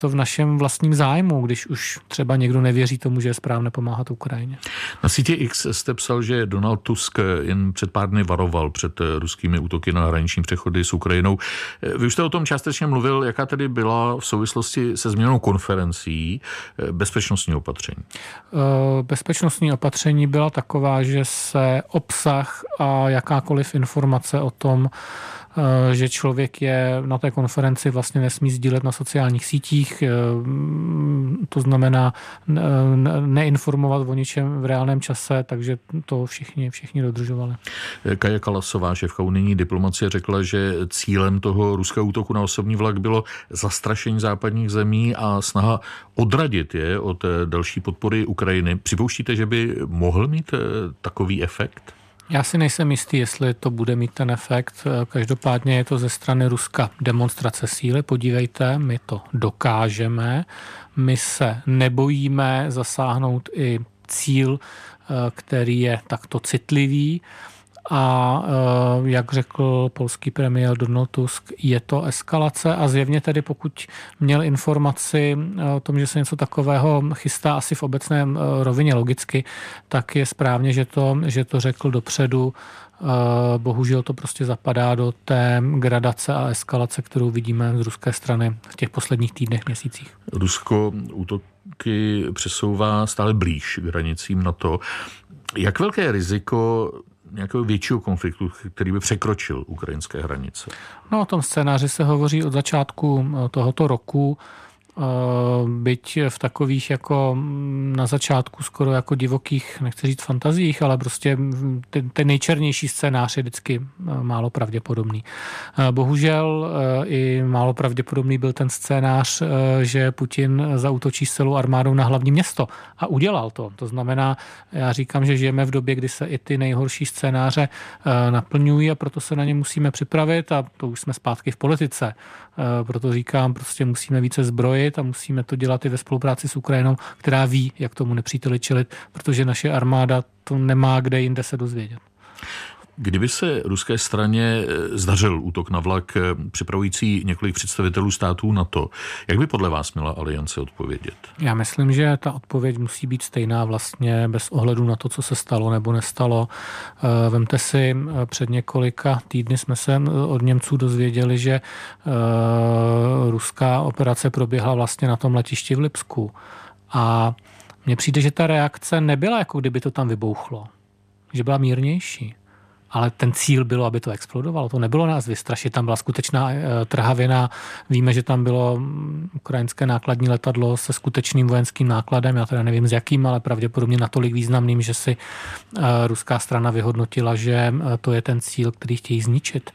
to v našem vlastním zájmu, když už třeba někdo nevěří tomu, že je správné pomáhat Ukrajině. Na síti X jste psal, že Donald Tusk jen před pár dny varoval před ruskými útoky na hraniční přechody s Ukrajinou. Vy už jste o tom částečně mluvil, jaká tedy byla v souvislosti se změnou konferencí bezpečnostní opatření? Bezpečnostní opatření byla taková, že se obsah a jakákoliv informace o tom, že člověk je na té konferenci, vlastně nesmí sdílet na sociálních sítích, to znamená neinformovat o ničem v reálném čase, takže to všichni dodržovali. Kaja Kalasová, šéfka unijní diplomacie, řekla, že cílem toho ruského útoku na osobní vlak bylo zastrašení západních zemí a snaha odradit je od další podpory Ukrajiny. Připouštíte, že by mohl mít takový efekt? Já si nejsem jistý, jestli to bude mít ten efekt. Každopádně je to ze strany Ruska demonstrace síly. Podívejte, my to dokážeme. My se nebojíme zasáhnout i cíl, který je takto citlivý. A jak řekl polský premiér Donald Tusk, je to eskalace a zjevně tedy pokud měl informaci o tom, že se něco takového chystá asi v obecném rovině logicky, tak je správně, že to řekl dopředu. Bohužel to prostě zapadá do té gradace a eskalace, kterou vidíme z ruské strany v těch posledních týdnech, měsících. Rusko útoky přesouvá stále blíž k hranicím NATO. Jak velké je riziko nějakého většího konfliktu, který by překročil ukrajinské hranice? No, o tom scénáři se hovoří od začátku tohoto roku, byť v takových jako na začátku skoro jako divokých, nechci říct fantaziích, ale prostě ten nejčernější scénář je vždycky málo pravděpodobný. Bohužel i málo pravděpodobný byl ten scénář, že Putin zaútočí s celou armádou na hlavní město a udělal to. To znamená, já říkám, že žijeme v době, kdy se i ty nejhorší scénáře naplňují a proto se na ně musíme připravit a to už jsme zpátky v politice. Proto říkám, prostě musíme více zbrojit a musíme to dělat i ve spolupráci s Ukrajinou, která ví, jak tomu nepříteli čelit, protože naše armáda to nemá kde jinde se dozvědět. Kdyby se ruské straně zdařil útok na vlak připravující několik představitelů států NATO, jak by podle vás měla aliance odpovědět? Já myslím, že ta odpověď musí být stejná vlastně bez ohledu na to, co se stalo nebo nestalo. Vemte si, před několika týdny jsme se od Němců dozvěděli, že ruská operace proběhla vlastně na tom letišti v Lipsku. A mně přijde, že ta reakce nebyla, jako kdyby to tam vybouchlo. Že byla mírnější. Ale ten cíl bylo, aby to explodovalo. To nebylo nás vystrašit, tam byla skutečná trhavina. Víme, že tam bylo ukrajinské nákladní letadlo se skutečným vojenským nákladem. Já teda nevím s jakým, ale pravděpodobně natolik významným, že si ruská strana vyhodnotila, že to je ten cíl, který chtějí zničit.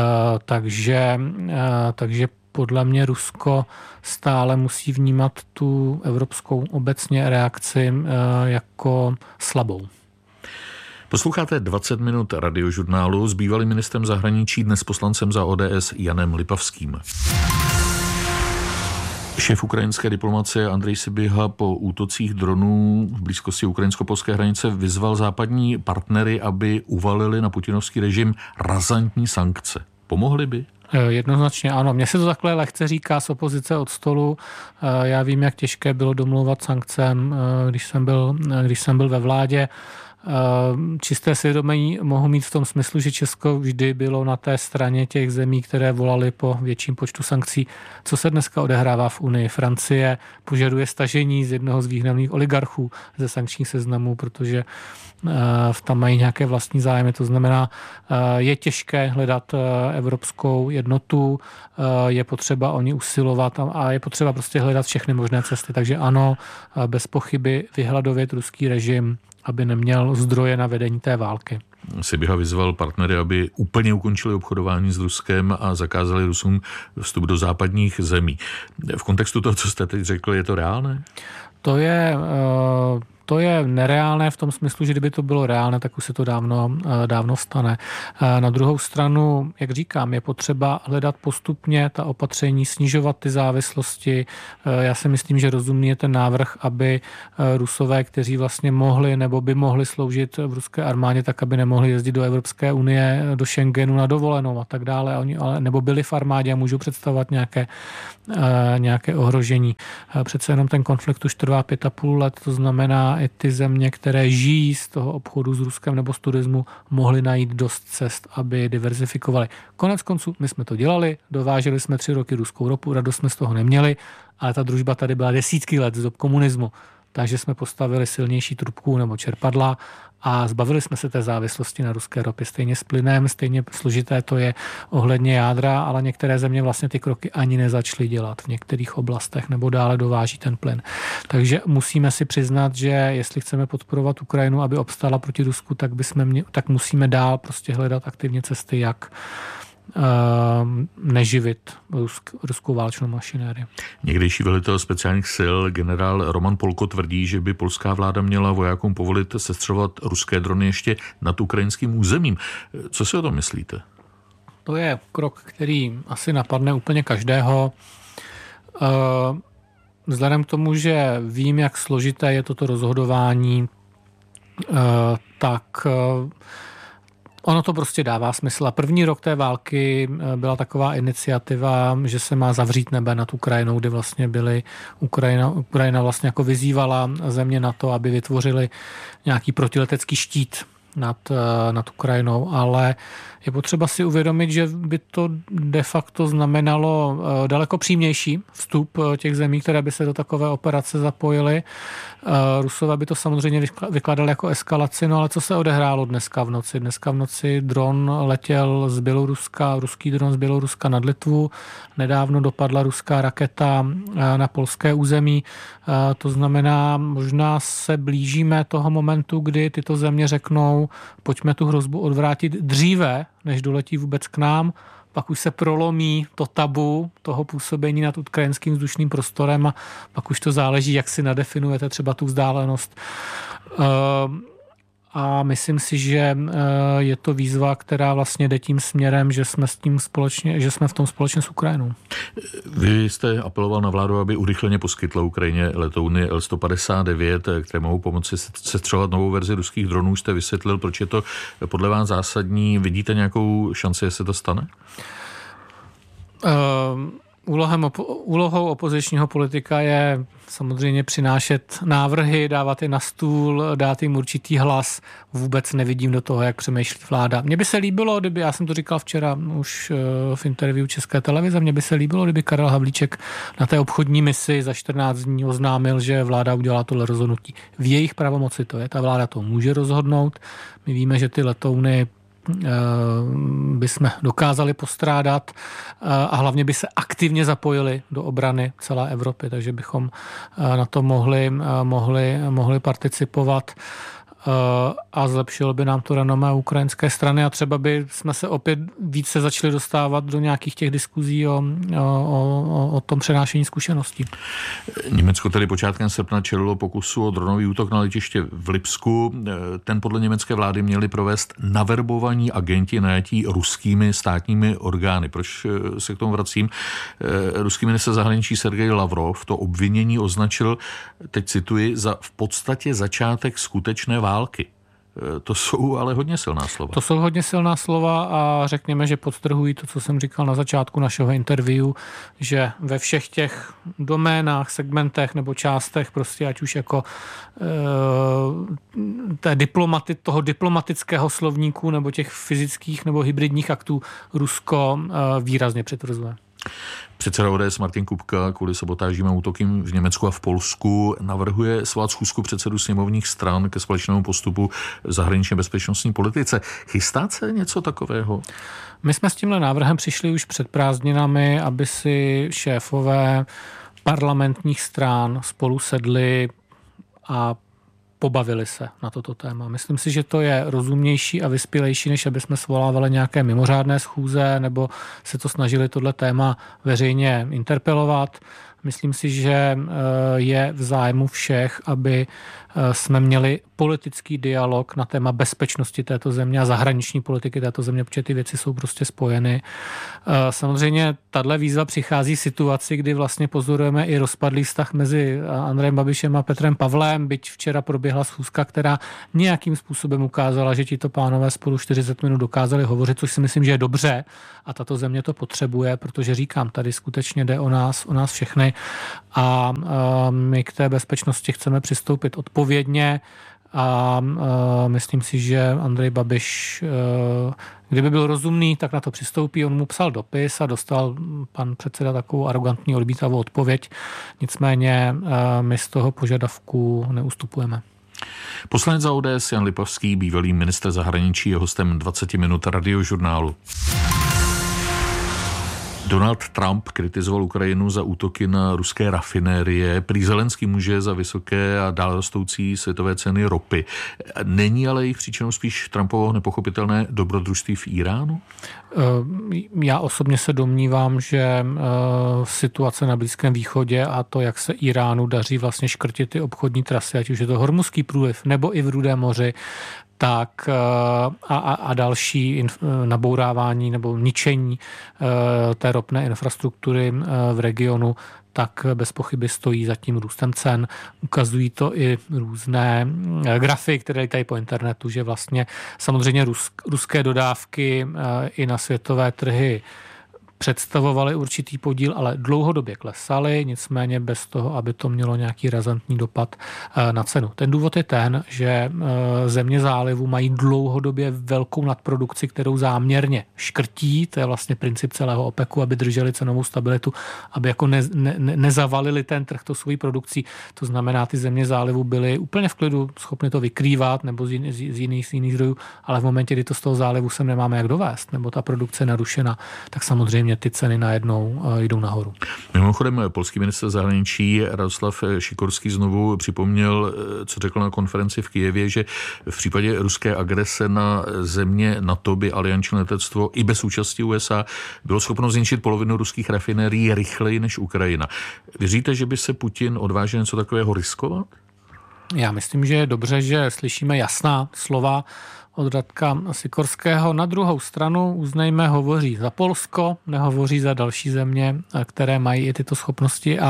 Takže podle mě Rusko stále musí vnímat tu evropskou obecně reakci jako slabou. Posloucháte 20 minut radiožurnálu s bývalým ministrem zahraničí, dnes poslancem za ODS Janem Lipavským. Šéf ukrajinské diplomacie Andrej Sybiha po útocích dronů v blízkosti ukrajinsko-polské hranice vyzval západní partnery, aby uvalili na putinovský režim razantní sankce. Pomohly by? Jednoznačně ano. Mně se to takhle lehce říká z opozice od stolu. Já vím, jak těžké bylo domlouvat sankce, když jsem byl ve vládě. Čisté svědomí mohu mít v tom smyslu, že Česko vždy bylo na té straně těch zemí, které volaly po větším počtu sankcí. Co se dneska odehrává v Unii? Francie požaduje stažení z jednoho z významných oligarchů ze sankčních seznamů, protože tam mají nějaké vlastní zájmy. To znamená, je těžké hledat evropskou jednotu, je potřeba o ní usilovat a je potřeba prostě hledat všechny možné cesty. Takže ano, bez pochyby vyhladovět ruský režim, aby neměl zdroje na vedení té války. Sybiha vyzval partnery, aby úplně ukončili obchodování s Ruskem a zakázali Rusům vstup do západních zemí. V kontextu toho, co jste teď řekl, je to reálné? To to je nereálné v tom smyslu, že kdyby to bylo reálné, tak už se to dávno stane. Na druhou stranu, jak říkám, je potřeba hledat postupně ta opatření, snižovat ty závislosti. Já si myslím, že rozumný je ten návrh, aby Rusové, kteří vlastně mohli nebo by mohli sloužit v ruské armádě, tak aby nemohli jezdit do Evropské unie, do Schengenu na dovolenou a tak dále, nebo byli v armádě a můžou představovat nějaké ohrožení. Přece jenom ten konflikt už trvá 5,5 let, to znamená, i ty země, které žijí z toho obchodu s Ruskem nebo z turismu, mohly najít dost cest, aby diverzifikovali. Konec konců, my jsme to dělali, dováželi jsme 3 roky ruskou ropu, radost jsme z toho neměli, ale ta družba tady byla desítky let z dob komunismu. Takže jsme postavili silnější trubku nebo čerpadla a zbavili jsme se té závislosti na ruské ropě. Stejně s plynem, stejně složité to je ohledně jádra, ale některé země vlastně ty kroky ani nezačaly dělat v některých oblastech nebo dále dováží ten plyn. Takže musíme si přiznat, že jestli chceme podporovat Ukrajinu, aby obstála proti Rusku, tak musíme dál prostě hledat aktivně cesty, jak neživit ruskou válečnou mašinérii. Někdejší velitel speciálních sil generál Roman Polko tvrdí, že by polská vláda měla vojákům povolit sestřelovat ruské drony ještě nad ukrajinským územím. Co si o tom myslíte? To je krok, který asi napadne úplně každého. Vzhledem k tomu, že vím, jak složité je toto rozhodování, tak ono to prostě dává smysl. A první rok té války byla taková iniciativa, že se má zavřít nebe nad Ukrajinou, kde vlastně Ukrajina vlastně jako vyzývala země na to, aby vytvořili nějaký protiletecký štít nad Ukrajinou, ale je potřeba si uvědomit, že by to de facto znamenalo daleko přímější vstup těch zemí, které by se do takové operace zapojily. Rusové by to samozřejmě vykladali jako eskalaci, no ale co se odehrálo dneska v noci? Dneska v noci dron letěl z Běloruska, ruský dron z Běloruska nad Litvu. Nedávno dopadla ruská raketa na polské území. To znamená, možná se blížíme toho momentu, kdy tyto země řeknou, pojďme tu hrozbu odvrátit dříve, než doletí vůbec k nám, pak už se prolomí to tabu toho působení nad ukrajinským vzdušným prostorem a pak už to záleží, jak si nadefinujete třeba tu vzdálenost. A myslím si, že je to výzva, která vlastně jde tím směrem, že jsme v tom společně s Ukrajinou. Vy jste apeloval na vládu, aby urychleně poskytla Ukrajině letouny L-159, které mohou pomoci sestřelovat novou verzi ruských dronů. Jste vysvětlil, proč je to podle vás zásadní. Vidíte nějakou šanci, jestli to stane? Úlohou opozičního politika je samozřejmě přinášet návrhy, dávat je na stůl, dát jim určitý hlas. Vůbec nevidím do toho, jak přemýšlí vláda. Mně by se líbilo, já jsem to říkal včera už v interview České televize, mně by se líbilo, kdyby Karel Havlíček na té obchodní misi za 14 dní oznámil, že vláda udělá tohle rozhodnutí. V jejich pravomoci to je, ta vláda to může rozhodnout. My víme, že ty letouny bychom dokázali postrádat a hlavně by se aktivně zapojili do obrany celé Evropy, takže bychom na to mohli participovat a zlepšilo by nám to renomé ukrajinské strany a třeba by jsme se opět více začali dostávat do nějakých těch diskuzí o tom přenášení zkušeností. Německo tedy počátkem srpna čelilo pokusu o dronový útok na letiště v Lipsku. Ten podle německé vlády měli provést naverbovaní agenti najatí ruskými státními orgány. Proč se k tomu vracím? Ruský ministr zahraničí Sergej Lavrov to obvinění označil, teď cituji, za v podstatě začátek skutečné války. To jsou ale hodně silná slova. To jsou hodně silná slova a řekněme, že podtrhují to, co jsem říkal na začátku našeho interview, že ve všech těch doménách, segmentech nebo částech, prostě ať už jako toho diplomatického slovníku nebo těch fyzických nebo hybridních aktů Rusko výrazně přitvrzuje. Předseda ODS Martin Kupka kvůli sabotážím a útokům v Německu a v Polsku navrhuje svolat schůzku předsedů sněmovních stran ke společnému postupu v zahraničně bezpečnostní politice. Chystá se něco takového? My jsme s tímhle návrhem přišli už před prázdninami, aby si šéfové parlamentních stran spolu sedli a pobavili se na toto téma. Myslím si, že to je rozumnější a vyspělejší, než aby jsme svolávali nějaké mimořádné schůze nebo se to snažili tohle téma veřejně interpelovat. Myslím si, že je v zájmu všech, aby jsme měli politický dialog na téma bezpečnosti této země a zahraniční politiky této země, protože ty věci jsou prostě spojeny. Samozřejmě tahle výzva přichází v situaci, kdy vlastně pozorujeme i rozpadlý vztah mezi Andrejem Babišem a Petrem Pavlem, byť včera proběhla schůzka, která nějakým způsobem ukázala, že tito pánové spolu 40 minut dokázali hovořit, což si myslím, že je dobře a tato země to potřebuje, protože říkám, tady skutečně jde o nás všechny a my k té bezpečnosti chceme přistoupit odpovědně a myslím si, že Andrej Babiš, kdyby byl rozumný, tak na to přistoupí. On mu psal dopis a dostal pan předseda takovou arrogantní odmítavou odpověď. Nicméně my z toho požadavku neustupujeme. Poslanec za ODS Jan Lipavský, bývalý ministr zahraničí, je hostem 20 minut Radiožurnálu. Donald Trump kritizoval Ukrajinu za útoky na ruské rafinérie. Prý Zelenský může za vysoké a dále rostoucí světové ceny ropy. Není ale jejich příčinou spíš Trumpovo nepochopitelné dobrodružství v Iránu? Já osobně se domnívám, že situace na Blízkém východě a to, jak se Iránu daří vlastně škrtit ty obchodní trasy, ať už je to Hormuzský průliv nebo i v Rudém moři, tak a další nabourávání nebo ničení té ropné infrastruktury v regionu, tak bez pochyby stojí za tím růstem cen. Ukazují to i různé grafy, které letají po internetu, že vlastně samozřejmě ruské dodávky i na světové trhy představovaly určitý podíl, ale dlouhodobě klesaly, nicméně bez toho, aby to mělo nějaký razantní dopad na cenu. Ten důvod je ten, že země zálivu mají dlouhodobě velkou nadprodukci, kterou záměrně škrtí, to je vlastně princip celého OPECu, aby drželi cenovou stabilitu, aby jako nezavalili ten trh to svojí produkcí. To znamená, ty země zálivu byly úplně v klidu schopny to vykrývat nebo z jiných zdrojů, ale v momentě, kdy to z toho zálivu sem nemáme jak dovést, nebo ta produkce je narušena, tak samozřejmě ty ceny najednou jdou nahoru. Mimochodem, polský ministr zahraničí Radoslav Sikorský znovu připomněl, co řekl na konferenci v Kyjevě, že v případě ruské agrese na země NATO by alianční letectvo i bez účasti USA bylo schopno zničit polovinu ruských rafinérií rychleji než Ukrajina. Věříte, že by se Putin odvážil něco takového riskovat? Já myslím, že je dobře, že slyšíme jasná slova od Radka Sikorského. Na druhou stranu, uznejme, hovoří za Polsko, nehovoří za další země, které mají i tyto schopnosti,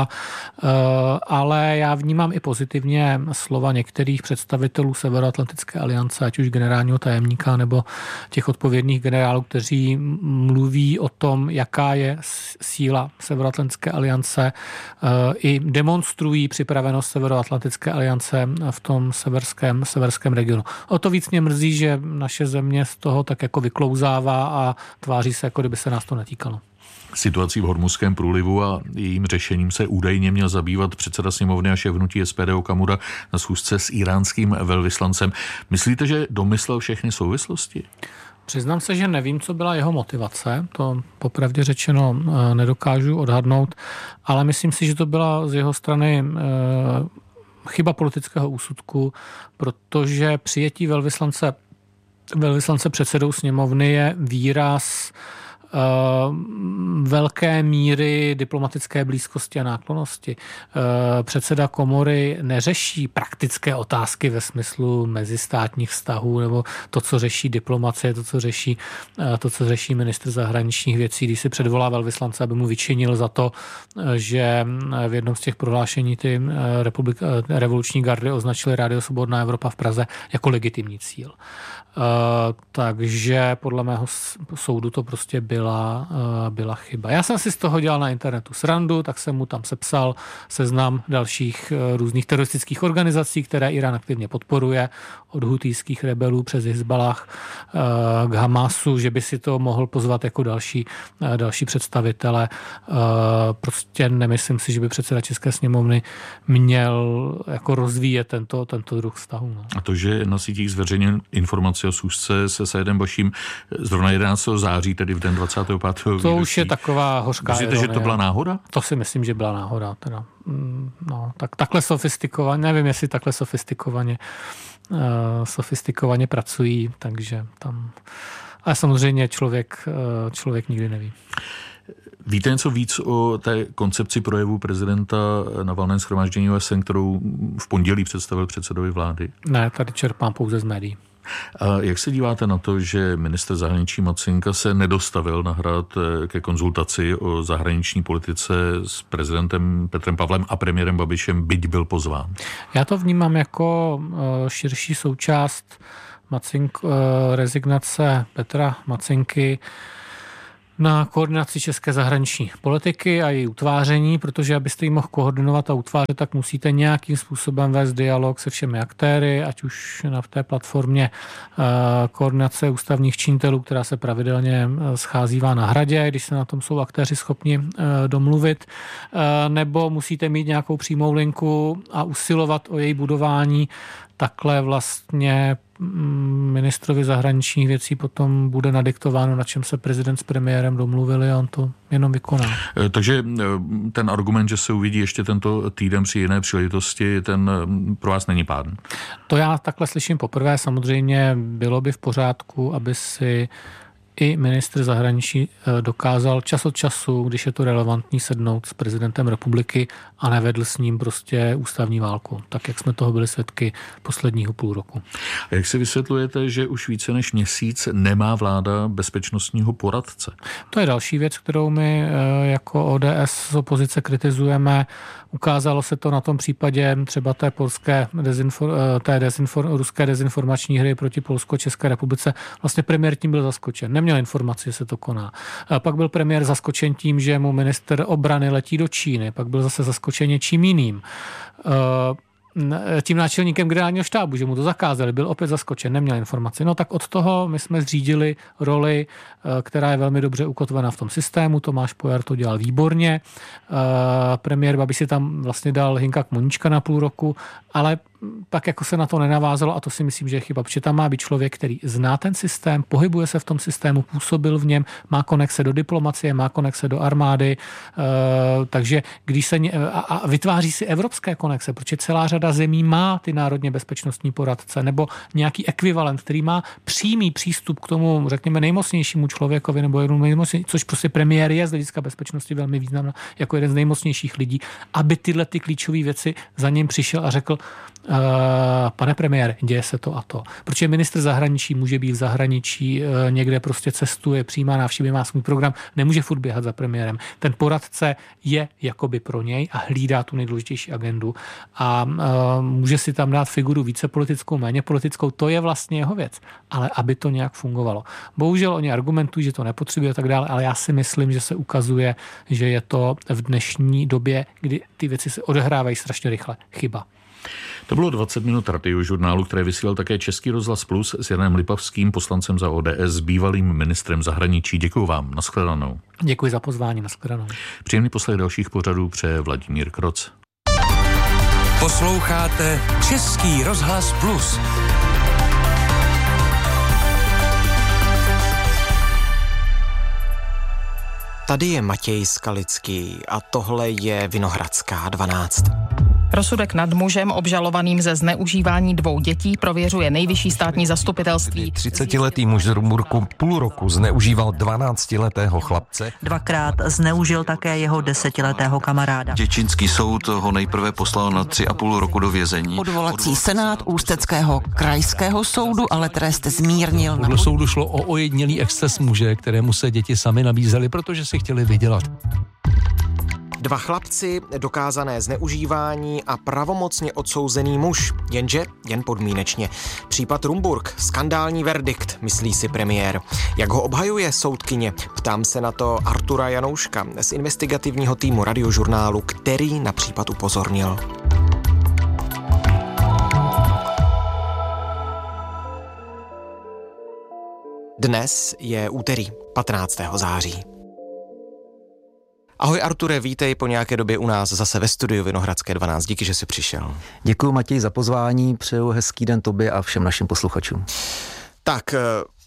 ale já vnímám i pozitivně slova některých představitelů Severoatlantické aliance, ať už generálního tajemníka nebo těch odpovědných generálů, kteří mluví o tom, jaká je síla Severoatlantické aliance, i demonstrují připravenost Severoatlantické aliance v tom severském regionu. O to víc mě mrzí, že naše země z toho tak jako vyklouzává a tváří se, jako kdyby se nás to netýkalo. Situací v Hormuzském průlivu a jejím řešením se údajně měl zabývat předseda sněmovny a šéf hnutí SPD Okamura na schůzce s iránským velvyslancem. Myslíte, že domyslel všechny souvislosti? Přiznám se, že nevím, co byla jeho motivace, to popravdě řečeno nedokážu odhadnout, ale myslím si, že to byla z jeho strany chyba politického úsudku, protože přijetí velvyslance předsedou sněmovny je výraz velké míry diplomatické blízkosti a náklonnosti. Předseda komory neřeší praktické otázky ve smyslu mezistátních vztahů nebo to, co řeší diplomacie, to, co řeší ministr zahraničních věcí, když si předvolá velvyslance, aby mu vyčinil za to, že v jednom z těch prohlášení ty revoluční gardy označili Rádio Svobodná Evropa v Praze jako legitimní cíl. Takže podle mého soudu to prostě byla chyba. Já jsem si z toho dělal na internetu srandu, tak jsem mu tam sepsal seznam dalších různých teroristických organizací, které Irán aktivně podporuje, od hutijských rebelů přes Hizballah k Hamasu, že by si to mohl pozvat jako další představitele. Prostě nemyslím si, že by předseda České sněmovny měl jako rozvíjet tento druh vztahu. No. A to, že na sítích zveřejněn informace o schůzce se Saidem Baším zrovna 11. září, tedy v den 25. výročí. To už je taková hořká ironie. Myslíte, že to byla náhoda? To si myslím, že byla náhoda. Teda. No, takhle sofistikovaně, nevím, jestli takhle sofistikovaně pracují, takže tam... Ale samozřejmě člověk nikdy neví. Víte něco víc o té koncepci projevu prezidenta na valném shromáždění OSN, kterou v pondělí představil předsedovi vlády? Ne, tady čerpám pouze z médií. A jak se díváte na to, že ministr zahraničí Macinka se nedostavil na Hrad ke konzultaci o zahraniční politice s prezidentem Petrem Pavlem a premiérem Babišem, byť byl pozván? Já to vnímám jako širší součást rezignace Petra Macinky na koordinaci české zahraniční politiky a její utváření, protože abyste ji mohl koordinovat a utvářet, tak musíte nějakým způsobem vést dialog se všemi aktéry, ať už na té platformě koordinace ústavních činitelů, která se pravidelně scházívá na Hradě, když se na tom jsou aktéři schopni domluvit, nebo musíte mít nějakou přímou linku a usilovat o její budování. Takhle vlastně ministrovi zahraničních věcí potom bude nadiktováno, na čem se prezident s premiérem domluvili a on to jenom vykoná. Takže ten argument, že se uvidí ještě tento týden při jiné příležitosti, ten pro vás není pádný? To já takhle slyším poprvé. Samozřejmě bylo by v pořádku, aby si i ministr zahraničí dokázal čas od času, když je to relevantní, sednout s prezidentem republiky a nevedl s ním prostě ústavní válku, tak jak jsme toho byli svědky posledního půl roku. A jak si vysvětlujete, že už více než měsíc nemá vláda bezpečnostního poradce? To je další věc, kterou my jako ODS z opozice kritizujeme. Ukázalo se to na tom případě třeba té ruské dezinformační hry proti Polsko-České republice. Vlastně premiér tím byl zaskočen. Neměl informaci, že se to koná. A pak byl premiér zaskočen tím, že mu ministr obrany letí do Číny. Pak byl zase zaskočen něčím jiným. Tím náčelníkem generálního štábu, že mu to zakázali, byl opět zaskočen, neměl informaci. No tak od toho my jsme zřídili roli, která je velmi dobře ukotvena v tom systému. Tomáš Pojar to dělal výborně. Premiér Babiš si tam vlastně dal Hinka Kmoníčka na půl roku, ale tak jako se na to nenavázalo a to si myslím, že je chyba, protože tam má být člověk, který zná ten systém, pohybuje se v tom systému, působil v něm, má konexe do diplomacie, má konexe do armády, takže když se a vytváří si evropské konexe, protože celá řada zemí má ty národně bezpečnostní poradce nebo nějaký ekvivalent, který má přímý přístup k tomu, řekněme, nejmocnějšímu člověkovi nebo jednou nejmocnější, což prostě premiér je z hlediska bezpečnosti velmi významná, jako jeden z nejmocnějších lidí, aby tyhle ty klíčové věci za ním přišel a řekl: pane premiére, děje se to a to. Protože ministr zahraničí může být v zahraničí, někde prostě cestuje, přijímá návštěvy, má svůj program, nemůže furt běhat za premiérem. Ten poradce je jakoby pro něj a hlídá tu nejdůležitější agendu a může si tam dát figuru více politickou, méně politickou, to je vlastně jeho věc. Ale aby to nějak fungovalo. Bohužel oni argumentují, že to nepotřebuje a tak dále, ale já si myslím, že se ukazuje, že je to v dnešní době, kdy ty věci se odehrávají strašně rychle, chyba. To bylo 20 minut Radiožurnálu, které vysílal také Český rozhlas Plus s Janem Lipavským, poslancem za ODS, bývalým ministrem zahraničí. Děkuji vám, nashledanou. Děkuji za pozvání, nashledanou. Příjemný poslech dalších pořadů přeje Vladimír Kroc. Posloucháte Český rozhlas Plus. Tady je Matěj Skalický a tohle je Vinohradská 12. Rozsudek nad mužem obžalovaným ze zneužívání 2 dětí prověřuje nejvyšší státní zastupitelství. 30letý muž z Rumburku půl roku zneužíval 12letého chlapce. 2krát zneužil také jeho 10letého kamaráda. Děčínský soud ho nejprve poslal na 3,5 roku do vězení. Odvolací senát Ústeckého krajského soudu ale trest zmírnil. Podle soudu šlo o ojedinělý exces muže, kterému se děti sami nabízely, protože si chtěli vydělat. 2 chlapci, dokázané zneužívání a pravomocně odsouzený muž, jenže jen podmínečně. Případ Rumburk, skandální verdikt, myslí si premiér. Jak ho obhajuje soudkyně? Ptám se na to Artura Janouška z investigativního týmu Radiožurnálu, který na případ upozornil. Dnes je úterý, 15. září. Ahoj Arture, vítej po nějaké době u nás zase ve studiu Vinohradské 12. Díky, že jsi přišel. Děkuji Matěj za pozvání, přeju hezký den tobě a všem našim posluchačům. Tak,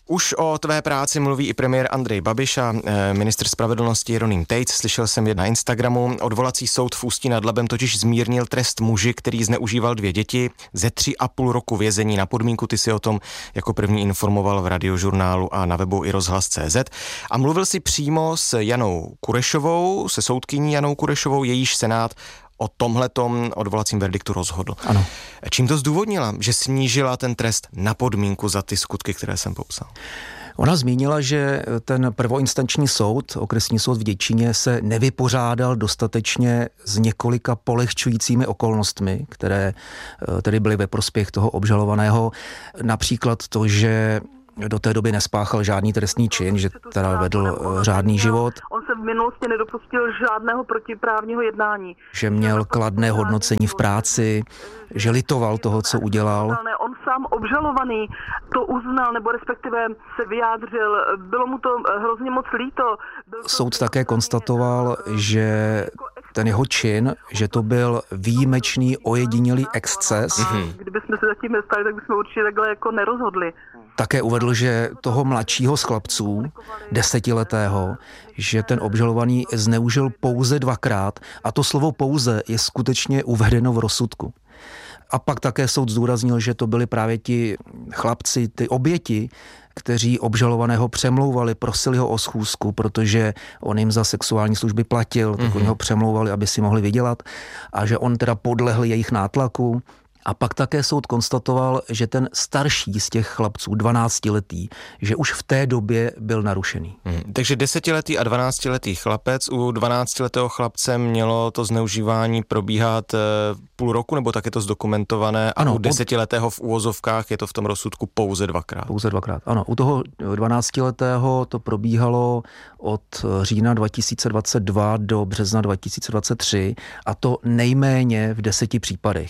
Už o tvé práci mluví i premiér Andrej Babiš a ministr spravedlnosti Jeroným Tejc. Slyšel jsem je na Instagramu. Odvolací soud v Ústí nad Labem totiž zmírnil trest muži, který zneužíval 2 děti, ze 3,5 roku vězení na podmínku. Ty si o tom jako první informoval v Radiožurnálu a na webu i rozhlas.cz. A mluvil si přímo s Janou Kurešovou, se soudkyní Janou Kurešovou, jejíž senát o tomhletom odvolacím verdiktu rozhodl. Ano. Čím to zdůvodnila, že snížila ten trest na podmínku za ty skutky, které jsem popsal? Ona zmínila, že ten prvoinstanční soud, okresní soud v Děčíně, se nevypořádal dostatečně s několika polehčujícími okolnostmi, které tedy byly ve prospěch toho obžalovaného. Například to, že do té doby nespáchal žádný trestný čin, že teda vedl řádný život. On se v minulosti nedopustil žádného protiprávního jednání. Že měl kladné hodnocení v práci, že litoval toho, co udělal. On sám obžalovaný to uznal, nebo respektive se vyjádřil. Bylo mu to hrozně moc líto. Soud také konstatoval, že ten jeho čin, že to byl výjimečný, ojedinělý exces. Kdybychom se zatím nestali, tak bychom určitě takhle jako nerozhodli. Také uvedl, že toho mladšího z chlapců, 10letého, že ten obžalovaný zneužil pouze 2krát a to slovo pouze je skutečně uvedeno v rozsudku. A pak také soud zdůraznil, že to byli právě ti chlapci, ty oběti, kteří obžalovaného přemlouvali, prosili ho o schůzku, protože on jim za sexuální služby platil, tak oni ho přemlouvali, aby si mohli vydělat a že on teda podlehl jejich nátlaku. A pak také soud konstatoval, že ten starší z těch chlapců, 12letý, že už v té době byl narušený. Takže 10letý a 12letý chlapec, u 12letého chlapce mělo to zneužívání probíhat půl roku, nebo tak je to zdokumentované, a u 10letého v úvozovkách je to v tom rozsudku pouze 2krát. Pouze 2krát, ano. U toho 12letého to probíhalo od října 2022 do března 2023 a to nejméně v 10 případech.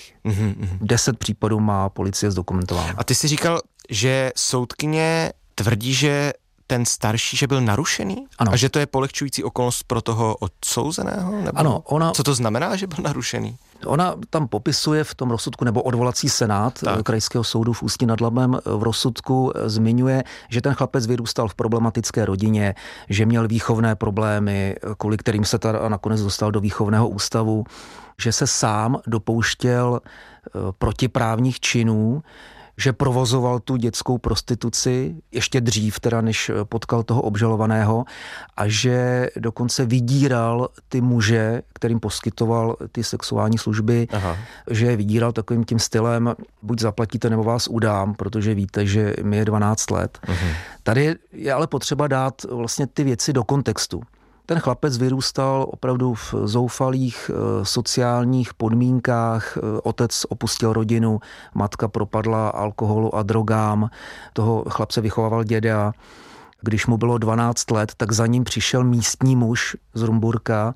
10 případů má policie zdokumentováno. A ty jsi říkal, že soudkyně tvrdí, že ten starší, že byl narušený? Ano. A že to je polehčující okolnost pro toho odsouzeného? Nebo ano. Co to znamená, že byl narušený? Ona tam popisuje v tom rozsudku, nebo odvolací senát Krajského soudu v Ústí nad Labem v rozsudku zmiňuje, že ten chlapec vyrůstal v problematické rodině, že měl výchovné problémy, kvůli kterým se teda nakonec dostal do výchovného ústavu, že se sám dopouštěl protiprávních činů, že provozoval tu dětskou prostituci ještě dřív, teda než potkal toho obžalovaného, a že dokonce vydíral ty muže, kterým poskytoval ty sexuální služby, že je vydíral takovým tím stylem, buď zaplatíte, nebo vás udám, protože víte, že mi je 12 let. Tady je ale potřeba dát vlastně ty věci do kontextu. Ten chlapec vyrůstal opravdu v zoufalých sociálních podmínkách. Otec opustil rodinu, matka propadla alkoholu a drogám. Toho chlapce vychovával děda. Když mu bylo 12 let, tak za ním přišel místní muž z Rumburka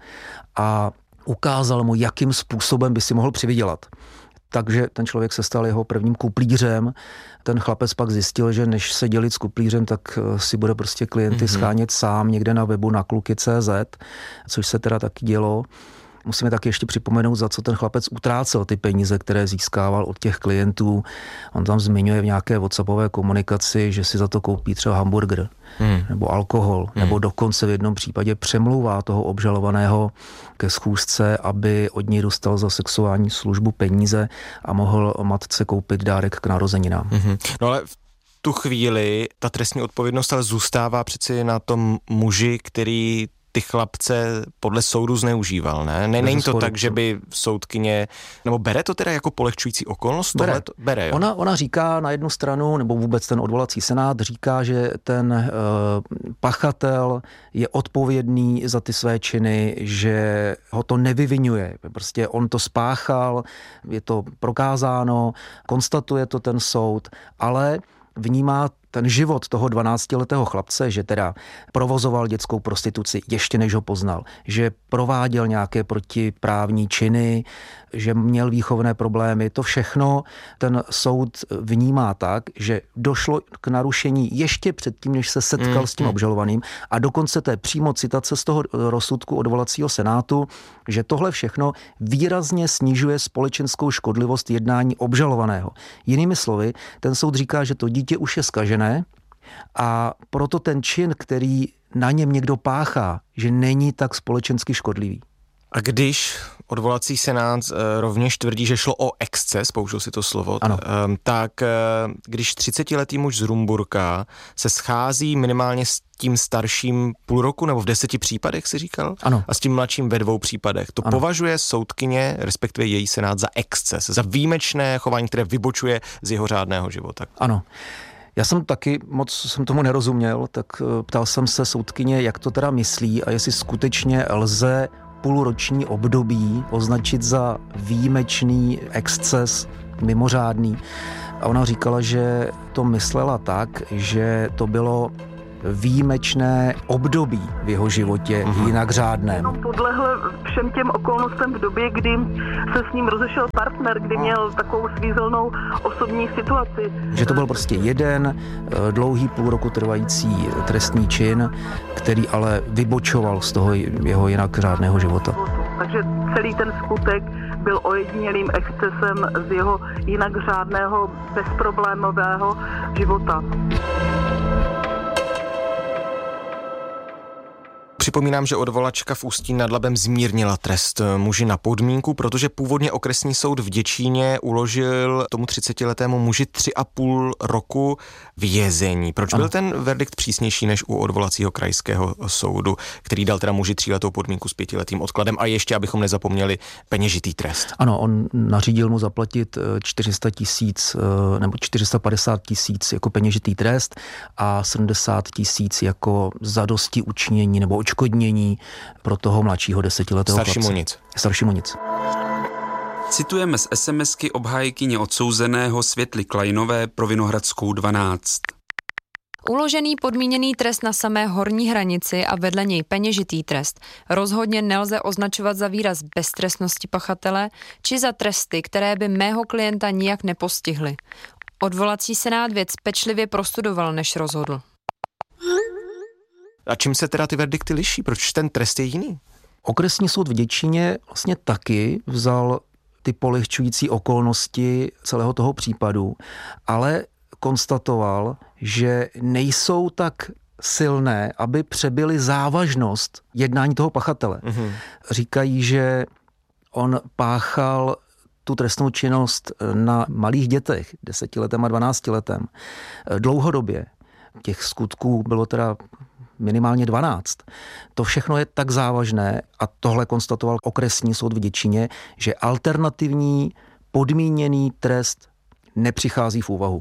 a ukázal mu, jakým způsobem by si mohl přivydělat. Takže ten člověk se stal jeho prvním kuplířem. Ten chlapec pak zjistil, že než se dělit s kuplířem, tak si bude prostě klienty schánět sám někde na webu na kluky.cz, což se teda taky dělo. Musíme taky ještě připomenout, za co ten chlapec utrácel ty peníze, které získával od těch klientů. On tam zmiňuje v nějaké WhatsAppové komunikaci, že si za to koupí třeba hamburger nebo alkohol, nebo dokonce v jednom případě přemlouvá toho obžalovaného ke schůzce, aby od něj dostal za sexuální službu peníze a mohl matce koupit dárek k narozeninám. No ale v tu chvíli ta trestní odpovědnost ale zůstává přeci na tom muži, který ty chlapce podle soudu zneužíval, ne? Není to tak, že by soudkyně, nebo bere to teda jako polehčující okolnost? Bere, jo? Ona říká na jednu stranu, nebo vůbec ten odvolací senát říká, že ten pachatel je odpovědný za ty své činy, že ho to nevyvinuje. Prostě on to spáchal, je to prokázáno, konstatuje to ten soud, ale vnímá ten život toho 12letého chlapce, že teda provozoval dětskou prostituci ještě než ho poznal, že prováděl nějaké protiprávní činy, že měl výchovné problémy, to všechno ten soud vnímá tak, že došlo k narušení ještě předtím, než se setkal s tím obžalovaným, a dokonce to je přímo citace z toho rozsudku odvolacího senátu, že tohle všechno výrazně snižuje společenskou škodlivost jednání obžalovaného. Jinými slovy, ten soud říká, že to dítě už je zkažené, A proto ten čin, který na něm někdo páchá, že není tak společensky škodlivý. A když odvolací senát rovněž tvrdí, že šlo o exces, použil si to slovo, tak když 30letý muž z Rumburka se schází minimálně s tím starším půl roku nebo v 10 případech, si říkal? Ano. A s tím mladším ve 2 případech. To považuje soudkyně, respektive její senát, za exces, za výjimečné chování, které vybočuje z jeho řádného života. Ano. Já jsem taky moc tomu nerozuměl, tak ptal jsem se soudkyně, jak to teda myslí a jestli skutečně lze půlroční období označit za výjimečný exces, mimořádný. A ona říkala, že to myslela tak, že to bylo výjimečné období v jeho životě, jinak řádném. Podlehle všem těm okolnostem v době, kdy se s ním rozešel partner, kdy měl takovou svízelnou osobní situaci. Že to byl prostě jeden dlouhý půl roku trvající trestný čin, který ale vybočoval z toho jeho jinak řádného života. Takže celý ten skutek byl ojedinělým excesem z jeho jinak řádného, bezproblémového života. Připomínám, že odvolačka v Ústí nad Labem zmírnila trest muži na podmínku, protože původně okresní soud v Děčíně uložil tomu 30letému muži 3,5 roku vězení. Proč byl ten verdikt přísnější než u odvolacího krajského soudu, který dal teda muži 3letou podmínku s 5letým odkladem a ještě, abychom nezapomněli, peněžitý trest? Ano, on nařídil mu zaplatit 400 000 nebo 450 000 jako peněžitý trest a 70 000 jako zadosti učinění nebo odškodnění pro toho mladšího 10letého chlapce. Staršímu nic. Citujeme z SMSky obhájkyně odsouzeného Světly Klajnové pro Vinohradskou 12. Uložený podmíněný trest na samé horní hranici a vedle něj peněžitý trest rozhodně nelze označovat za výraz beztrestnosti pachatele či za tresty, které by mého klienta nijak nepostihly. Odvolací senát věc pečlivě prostudoval, než rozhodl. A čím se teda ty verdikty liší? Proč ten trest je jiný? Okresní soud v Děčíně vlastně taky vzal ty polehčující okolnosti celého toho případu, ale konstatoval, že nejsou tak silné, aby přebyly závažnost jednání toho pachatele. Říkají, že on páchal tu trestnou činnost na malých dětech, 10letém a 12letém. Dlouhodobě. Těch skutků bylo teda minimálně 12. To všechno je tak závažné, a tohle konstatoval okresní soud v Děčíně, že alternativní podmíněný trest nepřichází v úvahu.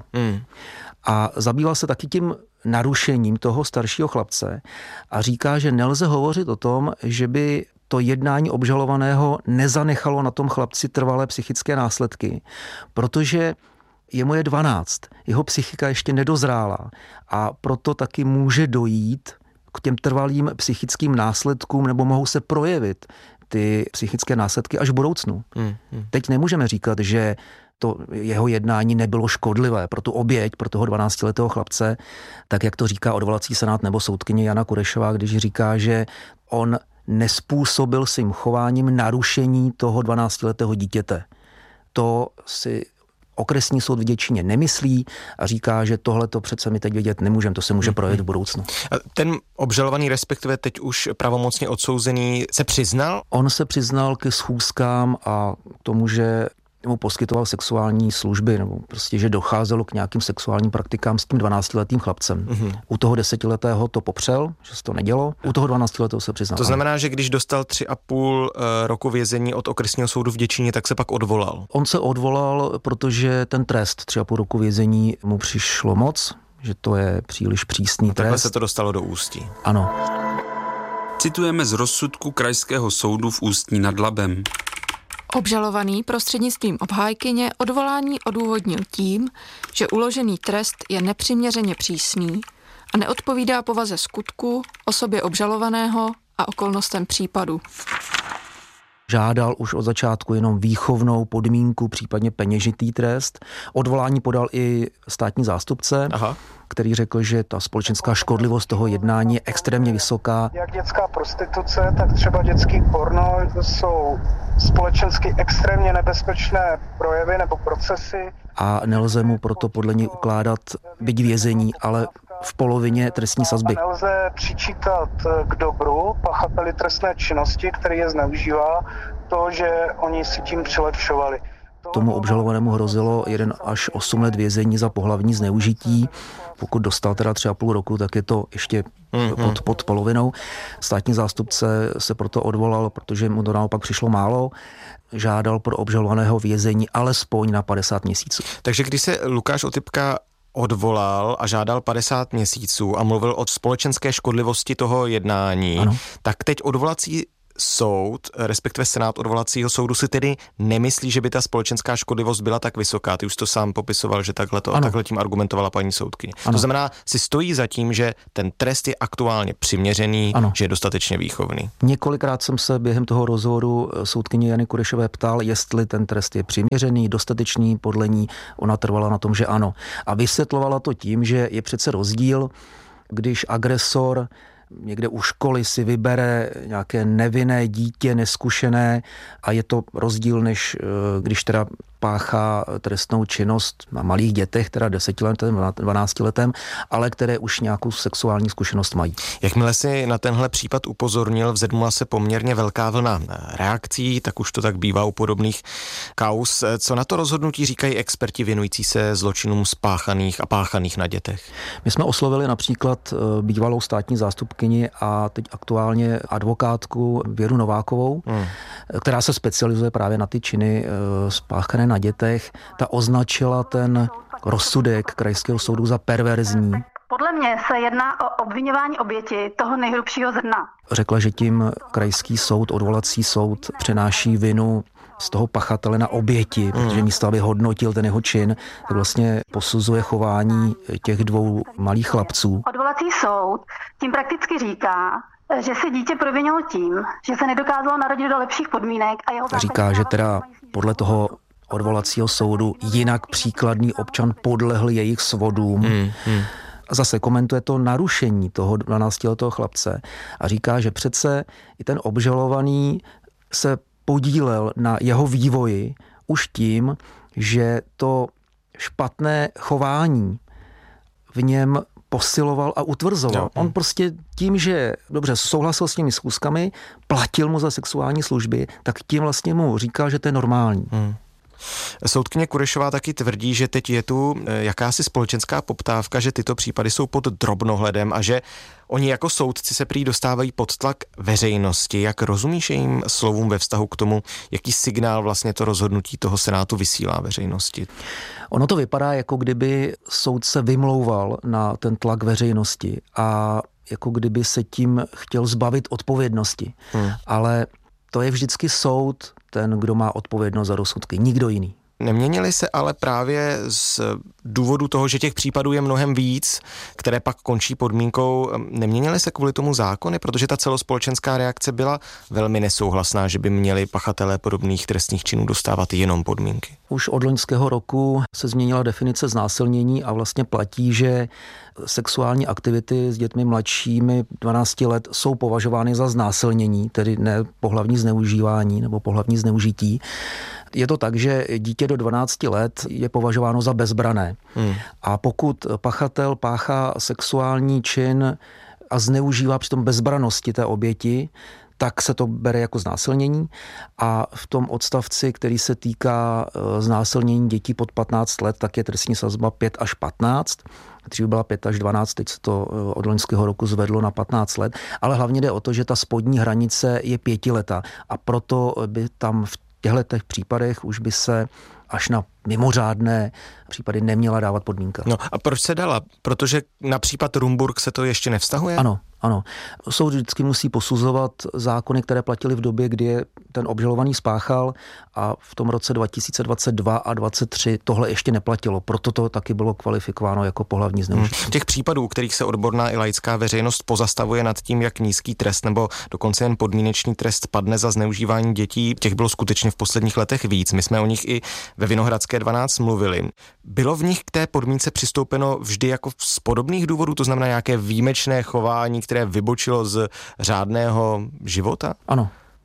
A zabýval se taky tím narušením toho staršího chlapce a říká, že nelze hovořit o tom, že by to jednání obžalovaného nezanechalo na tom chlapci trvalé psychické následky, protože jemu je 12, jeho psychika ještě nedozrála a proto taky může dojít k těm trvalým psychickým následkům nebo mohou se projevit ty psychické následky až v budoucnu. Teď nemůžeme říkat, že to jeho jednání nebylo škodlivé pro tu oběť, pro toho 12letého chlapce, tak jak to říká odvolací senát nebo soudkyně Jana Kurešová, když říká, že on nespůsobil svým chováním narušení toho 12letého dítěte. To si okresní soud v Děčíně nemyslí a říká, že tohle to přece my teď vědět nemůžeme, to se může projevit v budoucnu. Ten obžalovaný, respektive teď už pravomocně odsouzený, se přiznal? On se přiznal ke schůzkám a tomu, že mu poskytoval sexuální služby, nebo prostě, že docházelo k nějakým sexuálním praktikám s tím 12letým chlapcem. U toho 10letého to popřel, že se to nedělo, u toho 12letého se přiznal. To znamená, že když dostal 3,5 roku vězení od okresního soudu v Děčíně, tak se pak odvolal? On se odvolal, protože ten trest 3,5 roku vězení mu přišlo moc, že to je příliš přísný trest. Takhle se to dostalo do Ústí. Ano. Citujeme z rozsudku Krajského soudu v Ústí nad Labem. Obžalovaný prostřednictvím obhájkyně odvolání odůvodnil tím, že uložený trest je nepřiměřeně přísný a neodpovídá povaze skutku, osobě obžalovaného a okolnostem případu. Žádal už od začátku jenom výchovnou podmínku, případně peněžitý trest. Odvolání podal i státní zástupce, který řekl, že ta společenská škodlivost toho jednání je extrémně vysoká. Jak dětská prostituce, tak třeba dětský porno jsou společensky extrémně nebezpečné projevy nebo procesy. A nelze mu proto podle něj ukládat byť vězení, ale v polovině trestní sazby. Nelze přičítat k dobru pachateli trestné činnosti, který je zneužívá, to, že oni si tím přilepšovali. Tomu obžalovanému hrozilo 1 až 8 let vězení za pohlavní zneužití. Pokud dostal teda 3,5 roku, tak je to ještě pod polovinou. Státní zástupce se proto odvolal, protože mu to naopak přišlo málo. Žádal pro obžalovaného vězení alespoň na 50 měsíců. Takže když se Lukáš Otypka odvolal a žádal 50 měsíců a mluvil o společenské škodlivosti toho jednání, ano, tak teď odvolací soud, respektive senát odvolacího soudu si tedy nemyslí, že by ta společenská škodlivost byla tak vysoká. Ty už to sám popisoval, že takhle tím argumentovala paní soudkyně. To znamená, si stojí za tím, že ten trest je aktuálně přiměřený, ano, že je dostatečně výchovný. Několikrát jsem se během toho rozhovoru soudkyně Jany Kurešové ptal, jestli ten trest je přiměřený, dostatečný, podle ní ona trvala na tom, že ano. A vysvětlovala to tím, že je přece rozdíl, když agresor někde u školy si vybere nějaké nevinné dítě, neskušené, a je to rozdíl, než když teda páchá trestnou činnost na malých dětech, teda 10letem, 12letem, ale které už nějakou sexuální zkušenost mají. Jakmile si na tenhle případ upozornil, vzedmula se poměrně velká vlna reakcí, tak už to tak bývá u podobných kauz. Co na to rozhodnutí říkají experti věnující se zločinům spáchaných a páchaných na dětech? My jsme oslovili například bývalou státní zástupkyni a teď aktuálně advokátku Věru Novákovou, která se specializuje právě na ty činy spáchané na dětech. Ta označila ten rozsudek krajského soudu za perverzní. Podle mě se jedná o obviňování oběti toho nejhrubšího zrna. Řekla, že tím krajský soud, odvolací soud přenáší vinu z toho pachatele na oběti, protože místo, aby hodnotil ten jeho čin, tak vlastně posuzuje chování těch dvou malých chlapců. Odvolací soud tím prakticky říká, že se dítě provinilo tím, že se nedokázalo narodit do lepších podmínek a jeho říká, že teda podle toho odvolacího soudu jinak příkladný občan podlehl jejich svodům. A zase komentuje to narušení toho 12letého chlapce a říká, že přece i ten obžalovaný se podílel na jeho vývoji už tím, že to špatné chování v něm posiloval a utvrzoval. On prostě tím, že dobře souhlasil s těmi schůzkami, platil mu za sexuální služby, tak tím vlastně mu říká, že to je normální. Soudkyně Kurešová taky tvrdí, že teď je tu jakási společenská poptávka, že tyto případy jsou pod drobnohledem a že oni jako soudci se prý dostávají pod tlak veřejnosti. Jak rozumíš jejím slovům ve vztahu k tomu, jaký signál vlastně to rozhodnutí toho senátu vysílá veřejnosti? Ono to vypadá, jako kdyby soudce vymlouval na ten tlak veřejnosti a jako kdyby se tím chtěl zbavit odpovědnosti. Ale to je vždycky soud, ten, kdo má odpovědnost za rozsudky, nikdo jiný. Neměnily se ale právě z důvodu toho, že těch případů je mnohem víc, které pak končí podmínkou, neměnily se kvůli tomu zákony, protože ta celospolečenská reakce byla velmi nesouhlasná, že by měli pachatelé podobných trestných činů dostávat jenom podmínky. Už od loňského roku se změnila definice znásilnění a vlastně platí, že sexuální aktivity s dětmi mladšími 12 let jsou považovány za znásilnění, tedy ne pohlavní zneužívání nebo pohlavní zneužití. Je to tak, že dítě do 12 let je považováno za bezbrané. A pokud pachatel páchá sexuální čin a zneužívá přitom bezbranosti té oběti, tak se to bere jako znásilnění a v tom odstavci, který se týká znásilnění dětí pod 15 let, tak je trestní sazba 5 až 15. Dřív byla 5 až 12, teď se to od loňského roku zvedlo na 15 let, ale hlavně jde o to, že ta spodní hranice je 5 leta a proto by tam v těchto případech už by se až na mimořádné případy neměla dávat podmínka. No a proč se dala? Protože na případ Rumburk se to ještě nevztahuje? Ano. Soud vždycky musí posuzovat zákony, které platily v době, kdy je ten obžalovaný spáchal a v tom roce 2022 a 2023 tohle ještě neplatilo. Proto to taky bylo kvalifikováno jako pohlavní zneužití. Těch případů, u kterých se odborná i laická veřejnost pozastavuje nad tím, jak nízký trest nebo dokonce jen podmínečný trest padne za zneužívání dětí, těch bylo skutečně v posledních letech víc. My jsme o nich i ve Vinohradské 12 mluvili. Bylo v nich k té podmínce přistoupeno vždy jako z podobných důvodů, to znamená nějaké výjimečné chování, které vybočilo z řádného života? Ano.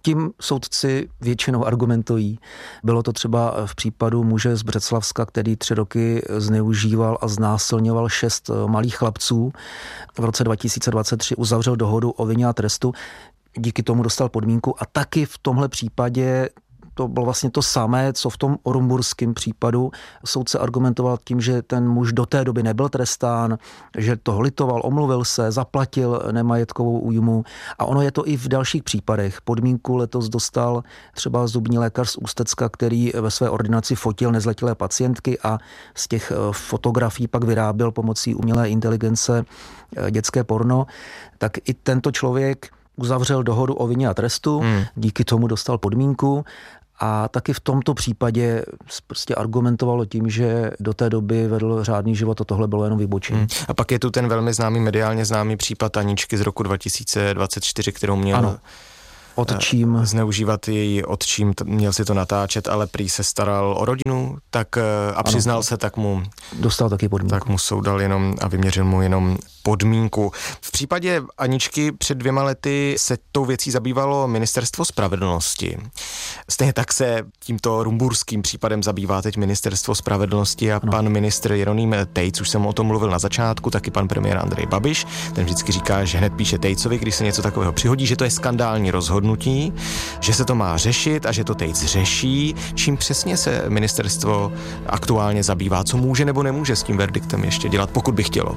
Tím soudci většinou argumentují. Bylo to třeba v případu muže z Břeclavska, který 3 roky zneužíval a znásilňoval 6 malých chlapců. V roce 2023 uzavřel dohodu o vině a trestu. Díky tomu dostal podmínku a taky v tomhle případě to bylo vlastně to samé, co v tom orumburském případu. Soudce argumentoval tím, že ten muž do té doby nebyl trestán, že toho litoval, omluvil se, zaplatil nemajetkovou újmu a ono je to i v dalších případech. Podmínku letos dostal třeba zubní lékař z Ústecka, který ve své ordinaci fotil nezletilé pacientky a z těch fotografií pak vyráběl pomocí umělé inteligence dětské porno. Tak i tento člověk uzavřel dohodu o vině a trestu, díky tomu dostal podmínku a taky v tomto případě prostě argumentovalo tím, že do té doby vedl řádný život a tohle bylo jenom vybočení. A pak je tu ten velmi známý, mediálně známý případ Aničky z roku 2024, kterou měl... Ano. Otčím. Zneužívat její otčím, měl si to natáčet, ale prý se staral o rodinu, tak a přiznal se, tak mu... Dostal taky podmínku. Tak mu soud dal jenom a vyměřil mu jenom podmínku. V případě Aničky před 2 lety se tou věcí zabývalo Ministerstvo spravedlnosti. Stejně tak se tímto rumburským případem zabývá teď Ministerstvo spravedlnosti a pan ministr Jeroným Tejc, už jsem o tom mluvil na začátku, taky pan premiér Andrej Babiš, ten vždycky říká, že hned píše Tejcovi, když se něco takového přihodí, že to je skandální rozhodnutí, že se to má řešit a že to Tejc řeší. Čím přesně se ministerstvo aktuálně zabývá, co může nebo nemůže s tím verdiktem ještě dělat, pokud by chtělo?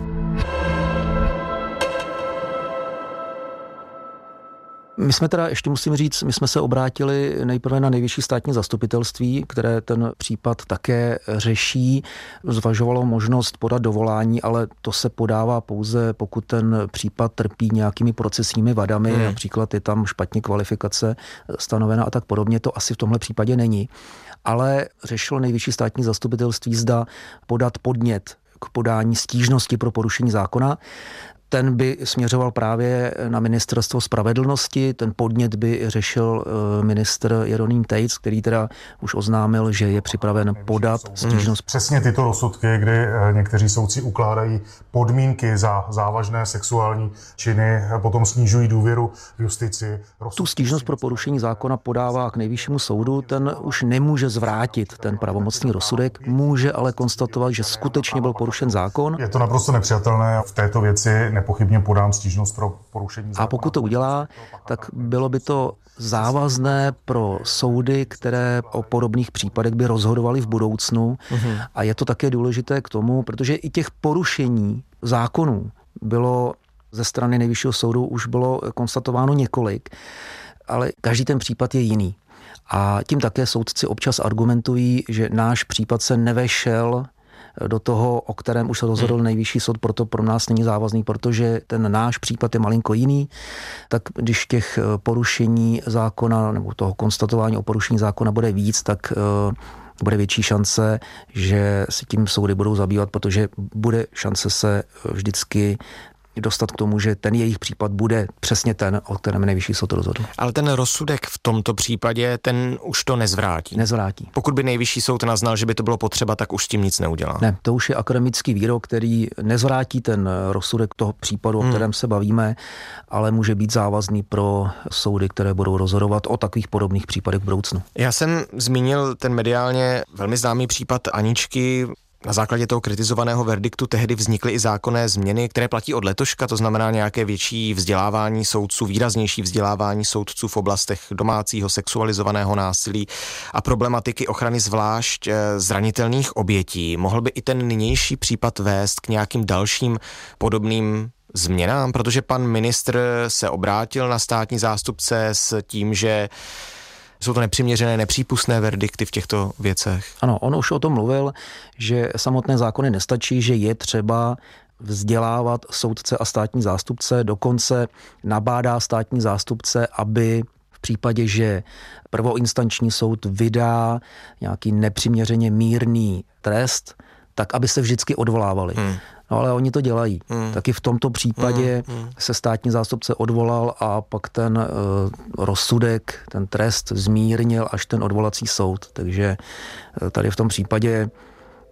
My jsme teda, ještě musím říct, my jsme se obrátili nejprve na nejvyšší státní zastupitelství, které ten případ také řeší. Zvažovalo možnost podat dovolání, ale to se podává pouze, pokud ten případ trpí nějakými procesními vadami, například je tam špatně kvalifikace stanovena a tak podobně. To asi v tomhle případě není. Ale řešilo nejvyšší státní zastupitelství, zda podat podnět k podání stížnosti pro porušení zákona. Ten by směřoval právě na Ministerstvo spravedlnosti, ten podnět by řešil ministr Jeroným Tejc, který teda už oznámil, že je připraven podat stížnost. Přesně tyto rozsudky, kdy někteří soudci ukládají podmínky za závažné sexuální činy, potom snižují důvěru v justici. Tu stížnost pro porušení zákona podává k nejvyššímu soudu, ten už nemůže zvrátit ten pravomocný rozsudek, může ale konstatovat, že skutečně byl porušen zákon. Je to naprosto nepřijatelné, v této věci nepochybně podám stížnost pro porušení zákona. A pokud to udělá, tak bylo by to závazné pro soudy, které o podobných případech by rozhodovaly v budoucnu. A je to také důležité k tomu, protože i těch porušení zákonů bylo ze strany nejvyššího soudu už bylo konstatováno několik, ale každý ten případ je jiný. A tím také soudci občas argumentují, že náš případ se nevešel do toho, o kterém už se rozhodl nejvyšší soud, proto pro nás není závazný, protože ten náš případ je malinko jiný, tak když těch porušení zákona nebo toho konstatování o porušení zákona bude víc, tak bude větší šance, že si tím soudy budou zabývat, protože bude šance se vždycky dostat k tomu, že ten jejich případ bude přesně ten, o kterém nejvyšší soud rozhodl. Ale ten rozsudek v tomto případě, ten už to nezvrátí. Nezvrátí. Pokud by nejvyšší soud naznal, že by to bylo potřeba, tak už s tím nic neudělá. Ne, to už je akademický výrok, který nezvrátí ten rozsudek toho případu, o kterém se bavíme, ale může být závazný pro soudy, které budou rozhodovat o takových podobných případech v budoucnu. Já jsem zmínil ten mediálně velmi známý případ Aničky. Na základě toho kritizovaného verdiktu tehdy vznikly i zákonné změny, které platí od letoška, to znamená nějaké větší vzdělávání soudců, výraznější vzdělávání soudců v oblastech domácího sexualizovaného násilí a problematiky ochrany zvlášť zranitelných obětí. Mohl by i ten nynější případ vést k nějakým dalším podobným změnám, protože pan ministr se obrátil na státní zástupce s tím, že jsou to nepřiměřené, nepřípustné verdikty v těchto věcech. Ano, on už o tom mluvil, že samotné zákony nestačí, že je třeba vzdělávat soudce a státní zástupce, dokonce nabádá státní zástupce, aby v případě, že prvoinstanční soud vydá nějaký nepřiměřeně mírný trest, tak aby se vždycky odvolávali. No ale oni to dělají. Taky v tomto případě se státní zástupce odvolal a pak ten rozsudek, ten trest zmírnil až ten odvolací soud. Takže tady v tom případě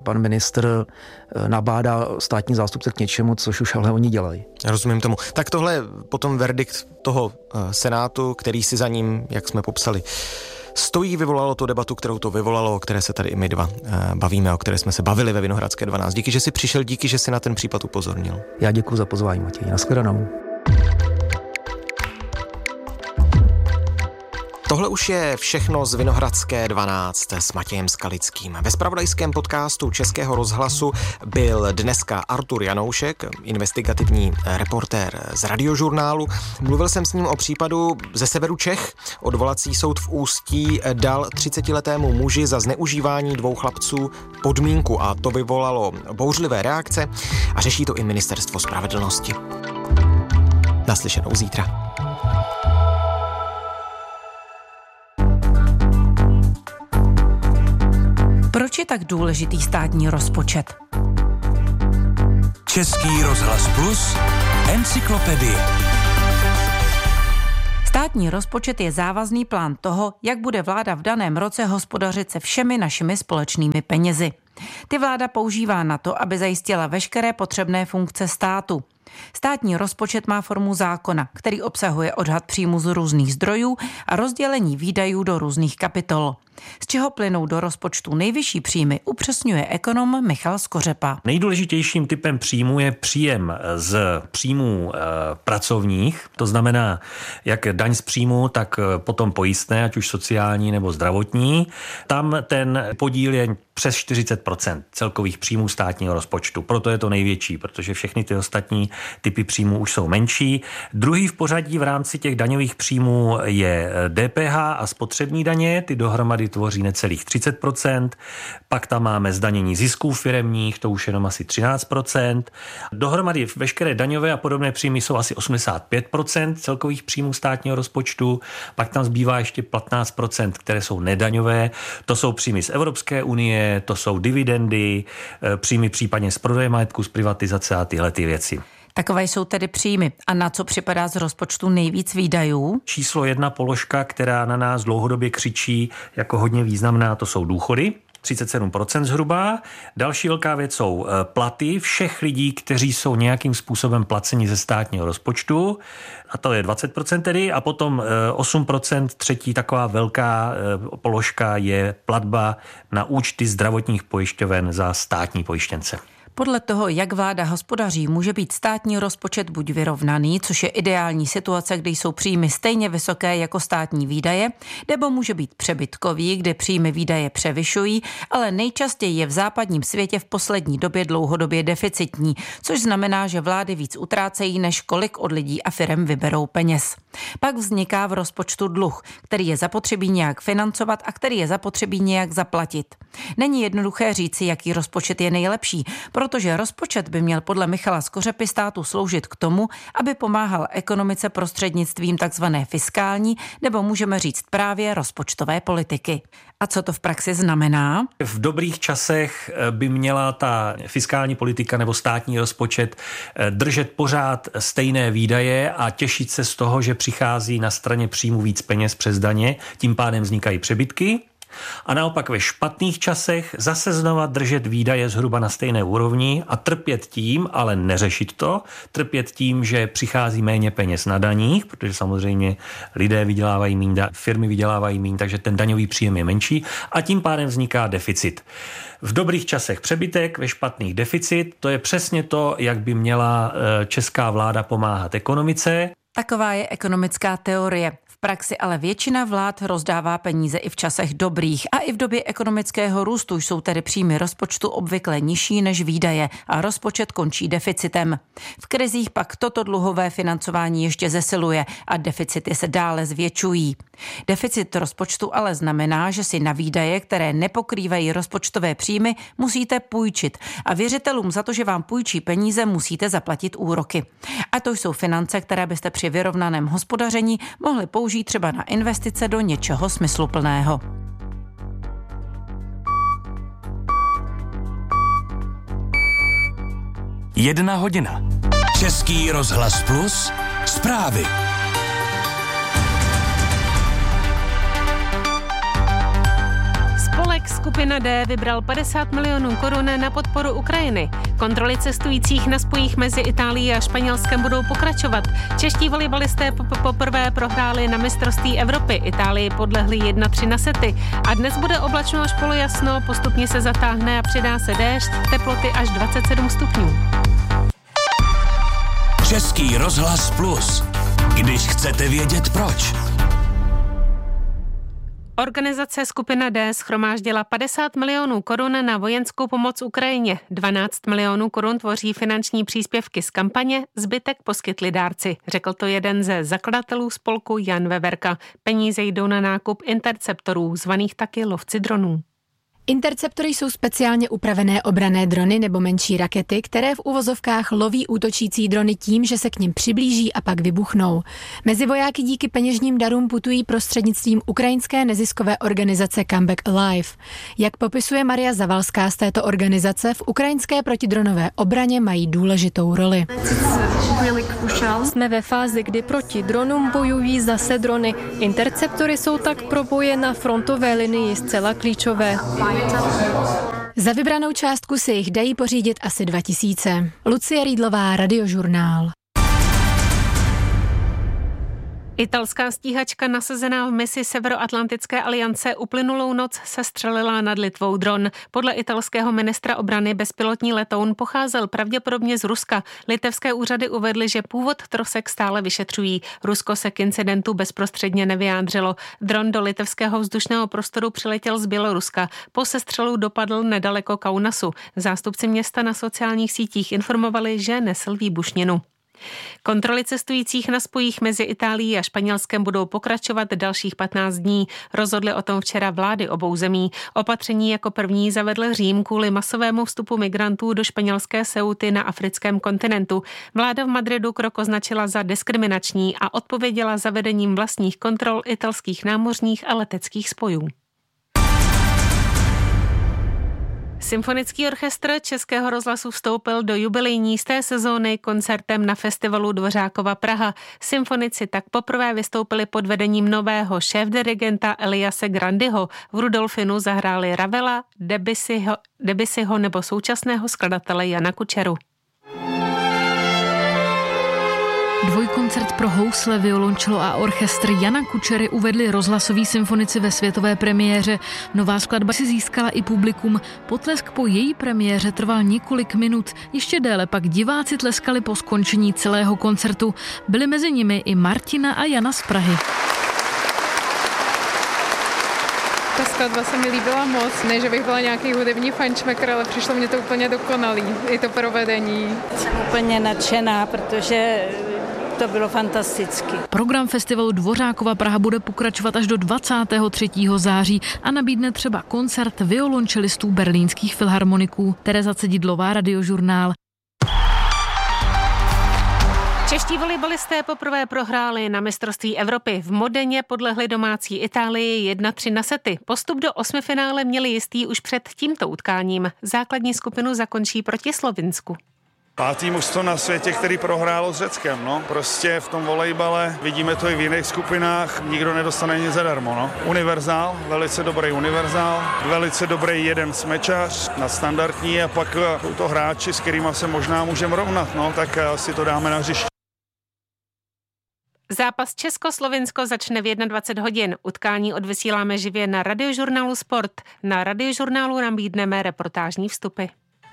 pan ministr nabádá státní zástupce k něčemu, což už ale oni dělají. Rozumím tomu. Tak tohle potom verdikt toho Senátu, který si za ním, jak jsme popsali, stojí, vyvolalo to debatu, kterou to vyvolalo, o které se tady i my dva bavíme, o které jsme se bavili ve Vinohradské 12. Díky, že jsi přišel, díky, že jsi na ten případ upozornil. Já děkuji za pozvání, Matěj. Nashledanou. Tohle už je všechno z Vinohradské 12 s Matějem Skalickým. Ve zpravodajském podcastu Českého rozhlasu byl dneska Artur Janoušek, investigativní reportér z Radiožurnálu. Mluvil jsem s ním o případu ze severu Čech. Odvolací soud v Ústí dal 30letému muži za zneužívání 2 chlapců podmínku a to vyvolalo bouřlivé reakce a řeší to i Ministerstvo spravedlnosti. Naslyšenou zítra. Proč je tak důležitý státní rozpočet? Český rozhlas Plus, encyklopedie. Státní rozpočet je závazný plán toho, jak bude vláda v daném roce hospodařit se všemi našimi společnými penězi. Ty vláda používá na to, aby zajistila veškeré potřebné funkce státu. Státní rozpočet má formu zákona, který obsahuje odhad příjmu z různých zdrojů a rozdělení výdajů do různých kapitol. Z čeho plynou do rozpočtu nejvyšší příjmy, upřesňuje ekonom Michal Skořepa. Nejdůležitějším typem příjmu je příjem z příjmů pracovních, to znamená jak daň z příjmu, tak potom pojistné, ať už sociální nebo zdravotní. Tam ten podíl je přes 40% celkových příjmů státního rozpočtu. Proto je to největší, protože všechny ty ostatní typy příjmů už jsou menší. Druhý v pořadí v rámci těch daňových příjmů je DPH a spotřební daně, ty dohromady tvoří necelých 30%. Pak tam máme zdanění zisků firemních, to už jenom asi 13%. Dohromady veškeré daňové a podobné příjmy jsou asi 85% celkových příjmů státního rozpočtu. Pak tam zbývá ještě 15%, které jsou nedaňové. To jsou příjmy z Evropské unie, to jsou dividendy, příjmy případně z prodeje majetku, z privatizace a tyhle ty věci. Takové jsou tedy příjmy. A na co připadá z rozpočtu nejvíc výdajů? Číslo 1 položka, která na nás dlouhodobě křičí jako hodně významná, to jsou důchody. 37% zhruba. Další velká věc jsou platy všech lidí, kteří jsou nějakým způsobem placeni ze státního rozpočtu. A to je 20% tedy. A potom 8% třetí taková velká položka je platba na účty zdravotních pojišťoven za státní pojištěnce. Podle toho, jak vláda hospodaří, může být státní rozpočet buď vyrovnaný, což je ideální situace, kdy jsou příjmy stejně vysoké jako státní výdaje, nebo může být přebytkový, kde příjmy výdaje převyšují, ale nejčastěji je v západním světě v poslední době dlouhodobě deficitní, což znamená, že vlády víc utrácejí, než kolik od lidí a firem vyberou peněz. Pak vzniká v rozpočtu dluh, který je zapotřebí nějak financovat a který je zapotřebí nějak zaplatit. Není jednoduché říci, jaký rozpočet je nejlepší, protože rozpočet by měl podle Michala Skořepy státu sloužit k tomu, aby pomáhal ekonomice prostřednictvím takzvané fiskální, nebo můžeme říct právě rozpočtové politiky. A co to v praxi znamená? V dobrých časech by měla ta fiskální politika nebo státní rozpočet držet pořád stejné výdaje a těšit se z toho, že přichází na straně příjmu víc peněz přes daně, tím pádem vznikají přebytky. A naopak ve špatných časech zase znova držet výdaje zhruba na stejné úrovni a trpět tím, ale neřešit to, trpět tím, že přichází méně peněz na daních, protože samozřejmě lidé vydělávají méně, firmy vydělávají méně, takže ten daňový příjem je menší a tím pádem vzniká deficit. V dobrých časech přebytek, ve špatných deficit, to je přesně to, jak by měla česká vláda pomáhat ekonomice. Taková je ekonomická teorie. V praxi ale většina vlád rozdává peníze i v časech dobrých a i v době ekonomického růstu jsou tedy příjmy rozpočtu obvykle nižší než výdaje a rozpočet končí deficitem. V krizích pak toto dluhové financování ještě zesiluje a deficity se dále zvětšují. Deficit rozpočtu ale znamená, že si na výdaje, které nepokrývají rozpočtové příjmy, musíte půjčit a věřitelům za to, že vám půjčí peníze, musíte zaplatit úroky. A to jsou finance, které byste při vyrovnaném hospodaření mohli použít třeba na investice do něčeho smysluplného. Jedna hodina. Český rozhlas Plus. Zprávy. Index Skupina D vybral 50 milionů korun na podporu Ukrajiny. Kontroly cestujících na spojích mezi Itálií a Španělskem budou pokračovat. Čeští volejbalisté poprvé prohráli na mistrovství Evropy. Itálii podlehli 1-3 na sety. A dnes bude oblačno až polojasno, postupně se zatáhne a přidá se déšť, teploty až 27 stupňů. Český rozhlas Plus. Když chcete vědět proč. Organizace Skupina D shromáždila 50 milionů korun na vojenskou pomoc Ukrajině. 12 milionů korun tvoří finanční příspěvky z kampaně, zbytek poskytli dárci. Řekl to jeden ze zakladatelů spolku Jan Veverka. Peníze jdou na nákup interceptorů, zvaných taky lovci dronů. Interceptory jsou speciálně upravené obranné drony nebo menší rakety, které v uvozovkách loví útočící drony tím, že se k nim přiblíží a pak vybuchnou. Mezi vojáky díky peněžním darům putují prostřednictvím ukrajinské neziskové organizace Comeback Alive. Jak popisuje Maria Zavalská z této organizace, v ukrajinské protidronové obraně mají důležitou roli. Jsme ve fázi, kdy proti dronům bojují zase drony. Interceptory jsou tak pro boje na frontové linii zcela klíčové. Za vybranou částku se jich dají pořídit asi 2000. Lucie Rýdlová, Radiožurnál. Italská stíhačka nasazená v misi Severoatlantické aliance uplynulou noc sestřelila nad Litvou dron. Podle italského ministra obrany bezpilotní letoun pocházel pravděpodobně z Ruska. Litevské úřady uvedly, že původ trosek stále vyšetřují. Rusko se k incidentu bezprostředně nevyjádřilo. Dron do litevského vzdušného prostoru přiletěl z Běloruska. Po sestřelu dopadl nedaleko Kaunasu. Zástupci města na sociálních sítích informovali, že nesl výbušninu. Kontroly cestujících na spojích mezi Itálií a Španělskem budou pokračovat dalších 15 dní. Rozhodly o tom včera vlády obou zemí. Opatření jako první zavedl Řím kvůli masovému vstupu migrantů do španělské Ceuty na africkém kontinentu. Vláda v Madridu krok označila za diskriminační a odpověděla zavedením vlastních kontrol italských námořních a leteckých spojů. Symfonický orchestr Českého rozhlasu vstoupil do jubilejní sté sezóny koncertem na festivalu Dvořákova Praha. Symfonici tak poprvé vystoupili pod vedením nového šéfdirigenta Eliase Grandyho. V Rudolfinu zahráli Ravela, Debussyho nebo současného skladatele Jana Kučeru. Dvojkoncert pro housle, violončelo a orchestr Jana Kučery uvedli rozhlasoví symfonici ve světové premiéře. Nová skladba si získala i publikum. Potlesk po její premiéře trval několik minut. Ještě déle pak diváci tleskali po skončení celého koncertu. Byli mezi nimi i Martina a Jana z Prahy. Ta skladba se mi líbila moc, ne, že bych byla nějaký hudební fančmekr, ale přišlo mě to úplně dokonalý, i to provedení. Jsem úplně nadšená, protože to bylo fantasticky. Program festivalu Dvořákova Praha bude pokračovat až do 23. září a nabídne třeba koncert violončelistů berlínských filharmoniků. Tereza Cedidlová, Radiožurnál. Čeští volejbalisté poprvé prohráli na mistrovství Evropy. V Modeně podlehli domácí Itálii 1-3 na sety. Postup do osmifinále měli jistý už před tímto utkáním. Základní skupinu zakončí proti Slovinsku. 5. mužstvo na světě, který prohrálo s Řeckem. No. Prostě v tom volejbale, vidíme to i v jiných skupinách, nikdo nedostane nic zadarmo. No. Univerzál, velice dobrý univerzál, velice dobrý jeden smečař, nadstandardní a pak jsou to hráči, s kterými se možná můžeme rovnat, no, tak si to dáme na hřiště. Zápas Česko-Slovinsko začne v 21 hodin. Utkání odvysíláme živě na Radiožurnálu Sport. Na Radiožurnálu nabídneme reportážní vstupy.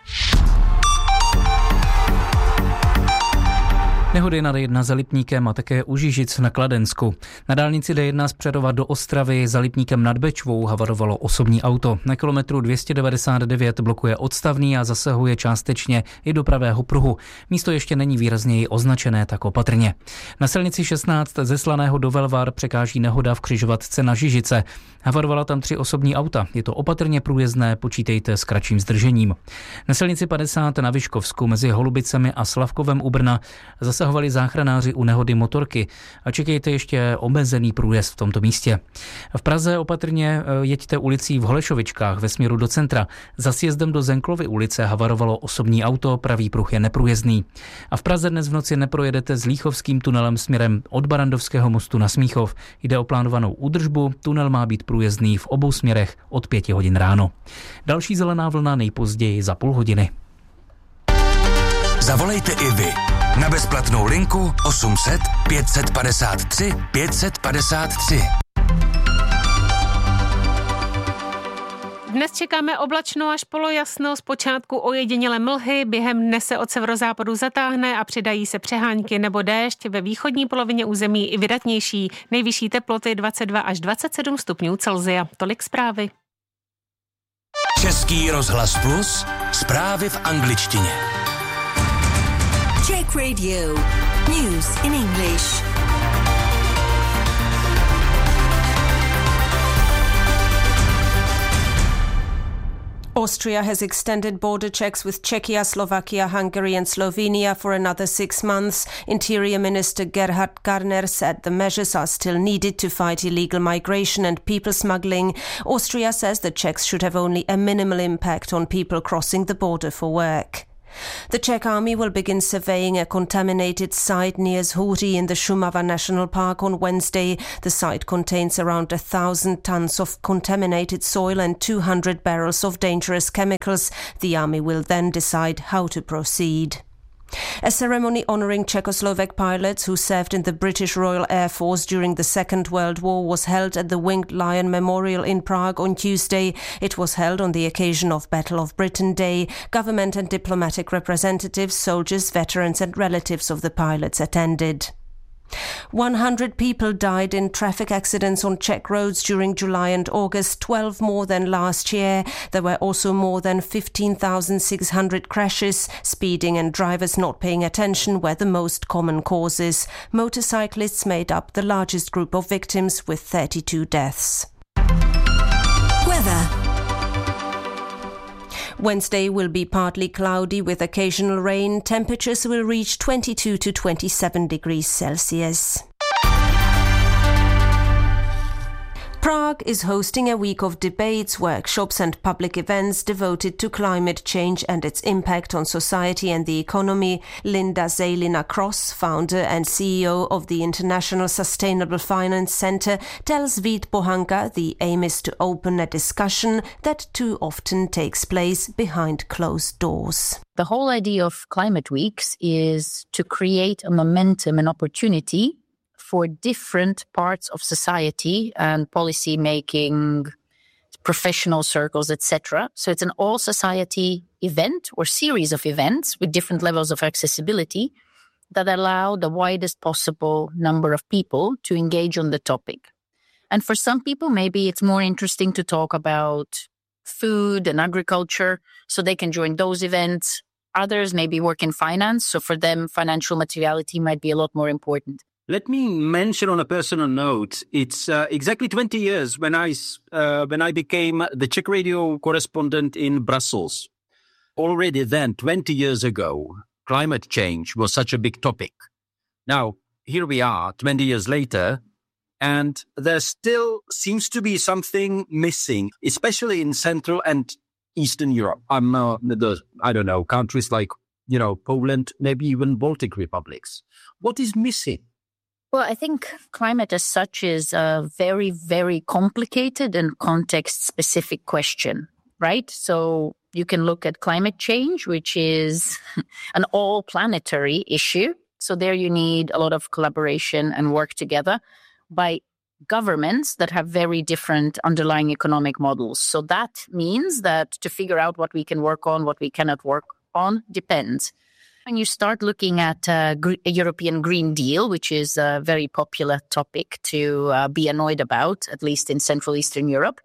Nehody na D1 za Lipníkem a také u Žižic na Kladensku. Na dálnici D1 z Přerova do Ostravy za Lipníkem nad Bečvou havarovalo osobní auto. Na kilometru 299 blokuje odstavný a zasahuje částečně i do pravého pruhu. Místo ještě není výrazněji označené, tak opatrně. Na silnici 16 ze Slaného do Velvar překáží nehoda v křižovatce na Žižice. Havarovala tam 3 osobní auta. Je to opatrně průjezdné, počítejte s kratším zdržením. Na silnici 50 na Vyškovsku mezi Holubicemi a Slavkovem u Brna Zasahovali záchranáři u nehody motorky a čekejte ještě omezený průjezd v tomto místě. V Praze opatrně jeďte ulicí v Holešovičkách ve směru do centra. Za sjezdem do Zenklovy ulice havarovalo osobní auto, pravý pruh je neprůjezdný. A v Praze dnes v noci neprojedete s Líchovským tunelem směrem od Barandovského mostu na Smíchov. Jde o plánovanou údržbu, tunel má být průjezdný v obou směrech od 5 hodin ráno. Další zelená vlna nejpozději za půl hodiny. Zavolejte i vy na bezplatnou linku 800 553 553. Dnes čekáme oblačno až polojasno, zpočátku ojedinělé mlhy, během dne se od severozápadu zatáhne a přidají se přehánky nebo déšť, ve východní polovině území i vydatnější, nejvyšší teploty 22 až 27 stupňů Celsia. Tolik zprávy. Český rozhlas Plus, zprávy v angličtině. Czech Radio. News in English. Austria has extended border checks with Czechia, Slovakia, Hungary and Slovenia for another 6 months. Interior Minister Gerhard Karner said the measures are still needed to fight illegal migration and people smuggling. Austria says the checks should have only a minimal impact on people crossing the border for work. The Czech army will begin surveying a contaminated site near Zhůří in the Šumava National Park on Wednesday. The site contains around 1,000 tons of contaminated soil and 200 barrels of dangerous chemicals. The army will then decide how to proceed. A ceremony honouring Czechoslovak pilots who served in the British Royal Air Force during the Second World War was held at the Winged Lion Memorial in Prague on Tuesday. It was held on the occasion of Battle of Britain Day. Government and diplomatic representatives, soldiers, veterans and relatives of the pilots attended. 100 people died in traffic accidents on Czech roads during July and August, 12 more than last year. There were also more than 15,600 crashes. Speeding and drivers not paying attention were the most common causes. Motorcyclists made up the largest group of victims with 32 deaths. Weather. Wednesday will be partly cloudy with occasional rain. Temperatures will reach 22 to 27 degrees Celsius. Prague is hosting a week of debates, workshops and public events devoted to climate change and its impact on society and the economy. Linda Zejlina-Cross, founder and CEO of the International Sustainable Finance Center, tells Vít Pohanka the aim is to open a discussion that too often takes place behind closed doors. The whole idea of climate weeks is to create a momentum and opportunity for different parts of society and policy making, professional circles, etc. So it's an all society event or series of events with different levels of accessibility that allow the widest possible number of people to engage on the topic. And for some people, maybe it's more interesting to talk about food and agriculture, so they can join those events. Others maybe work in finance, so for them, financial materiality might be a lot more important. Let me mention on a personal note, it's exactly 20 years when I became the Czech radio correspondent in Brussels. Already then, 20 years ago, climate change was such a big topic. Now, here we are, 20 years later, and there still seems to be something missing, especially in Central and Eastern Europe. I don't know, countries like, Poland, maybe even Baltic republics. What is missing? Well, I think climate as such is a very, very complicated and context-specific question, right? So you can look at climate change, which is an all-planetary issue. So there you need a lot of collaboration and work together by governments that have very different underlying economic models. So that means that to figure out what we can work on, what we cannot work on, depends. When you start looking at a European Green Deal, which is a very popular topic to be annoyed about, at least in Central Eastern Europe,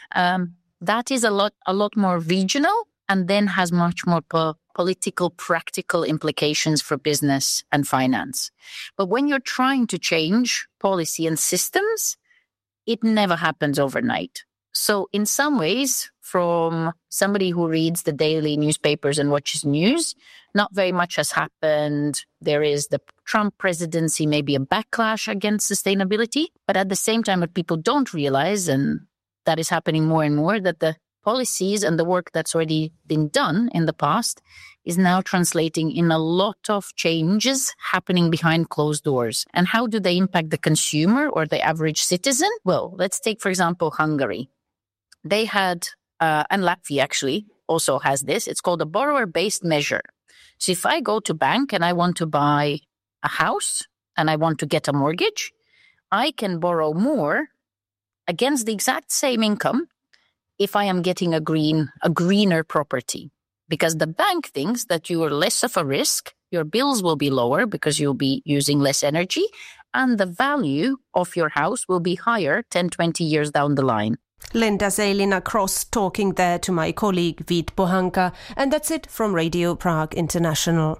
that is a lot more regional and then has much more political, practical implications for business and finance. But when you're trying to change policy and systems, it never happens overnight. So in some ways, from somebody who reads the daily newspapers and watches news, not very much has happened. There is the Trump presidency, maybe a backlash against sustainability. But at the same time, what people don't realize, and that is happening more and more, that the policies and the work that's already been done in the past is now translating in a lot of changes happening behind closed doors. And how do they impact the consumer or the average citizen? Well, let's take, for example, Hungary. They had, and Latvia actually also has this, it's called a borrower-based measure. So if I go to bank and I want to buy a house and I want to get a mortgage, I can borrow more against the exact same income if I am getting a greener property. Because the bank thinks that you are less of a risk, your bills will be lower because you'll be using less energy, and the value of your house will be higher 10, 20 years down the line. Linda Zailina Cross talking there to my colleague Vít Bohanka. And that's it from Radio Prague International.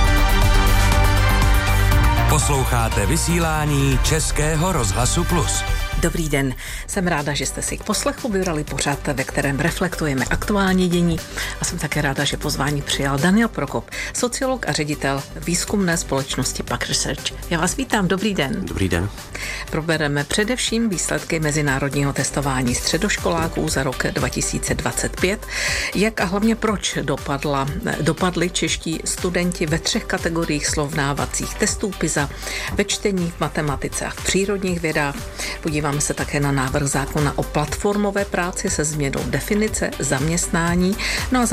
Posloucháte vysílání Českého rozhlasu Plus. Dobrý den, jsem ráda, že jste si k poslechu vybrali pořad, ve kterém reflektujeme aktuální dění, a jsem také ráda, že pozvání přijal Daniel Prokop, sociolog a ředitel výzkumné společnosti PAQ Research. Já vás vítám, dobrý den. Dobrý den. Probereme především výsledky mezinárodního testování středoškoláků za rok 2025, jak a hlavně proč dopadli čeští studenti ve 3 kategoriích srovnávacích testů PISA, ve čtení, v matematice a v přírodních vědách. Podíváme se také na návrh zákona o platformové práci se změnou definice zaměstnání. No a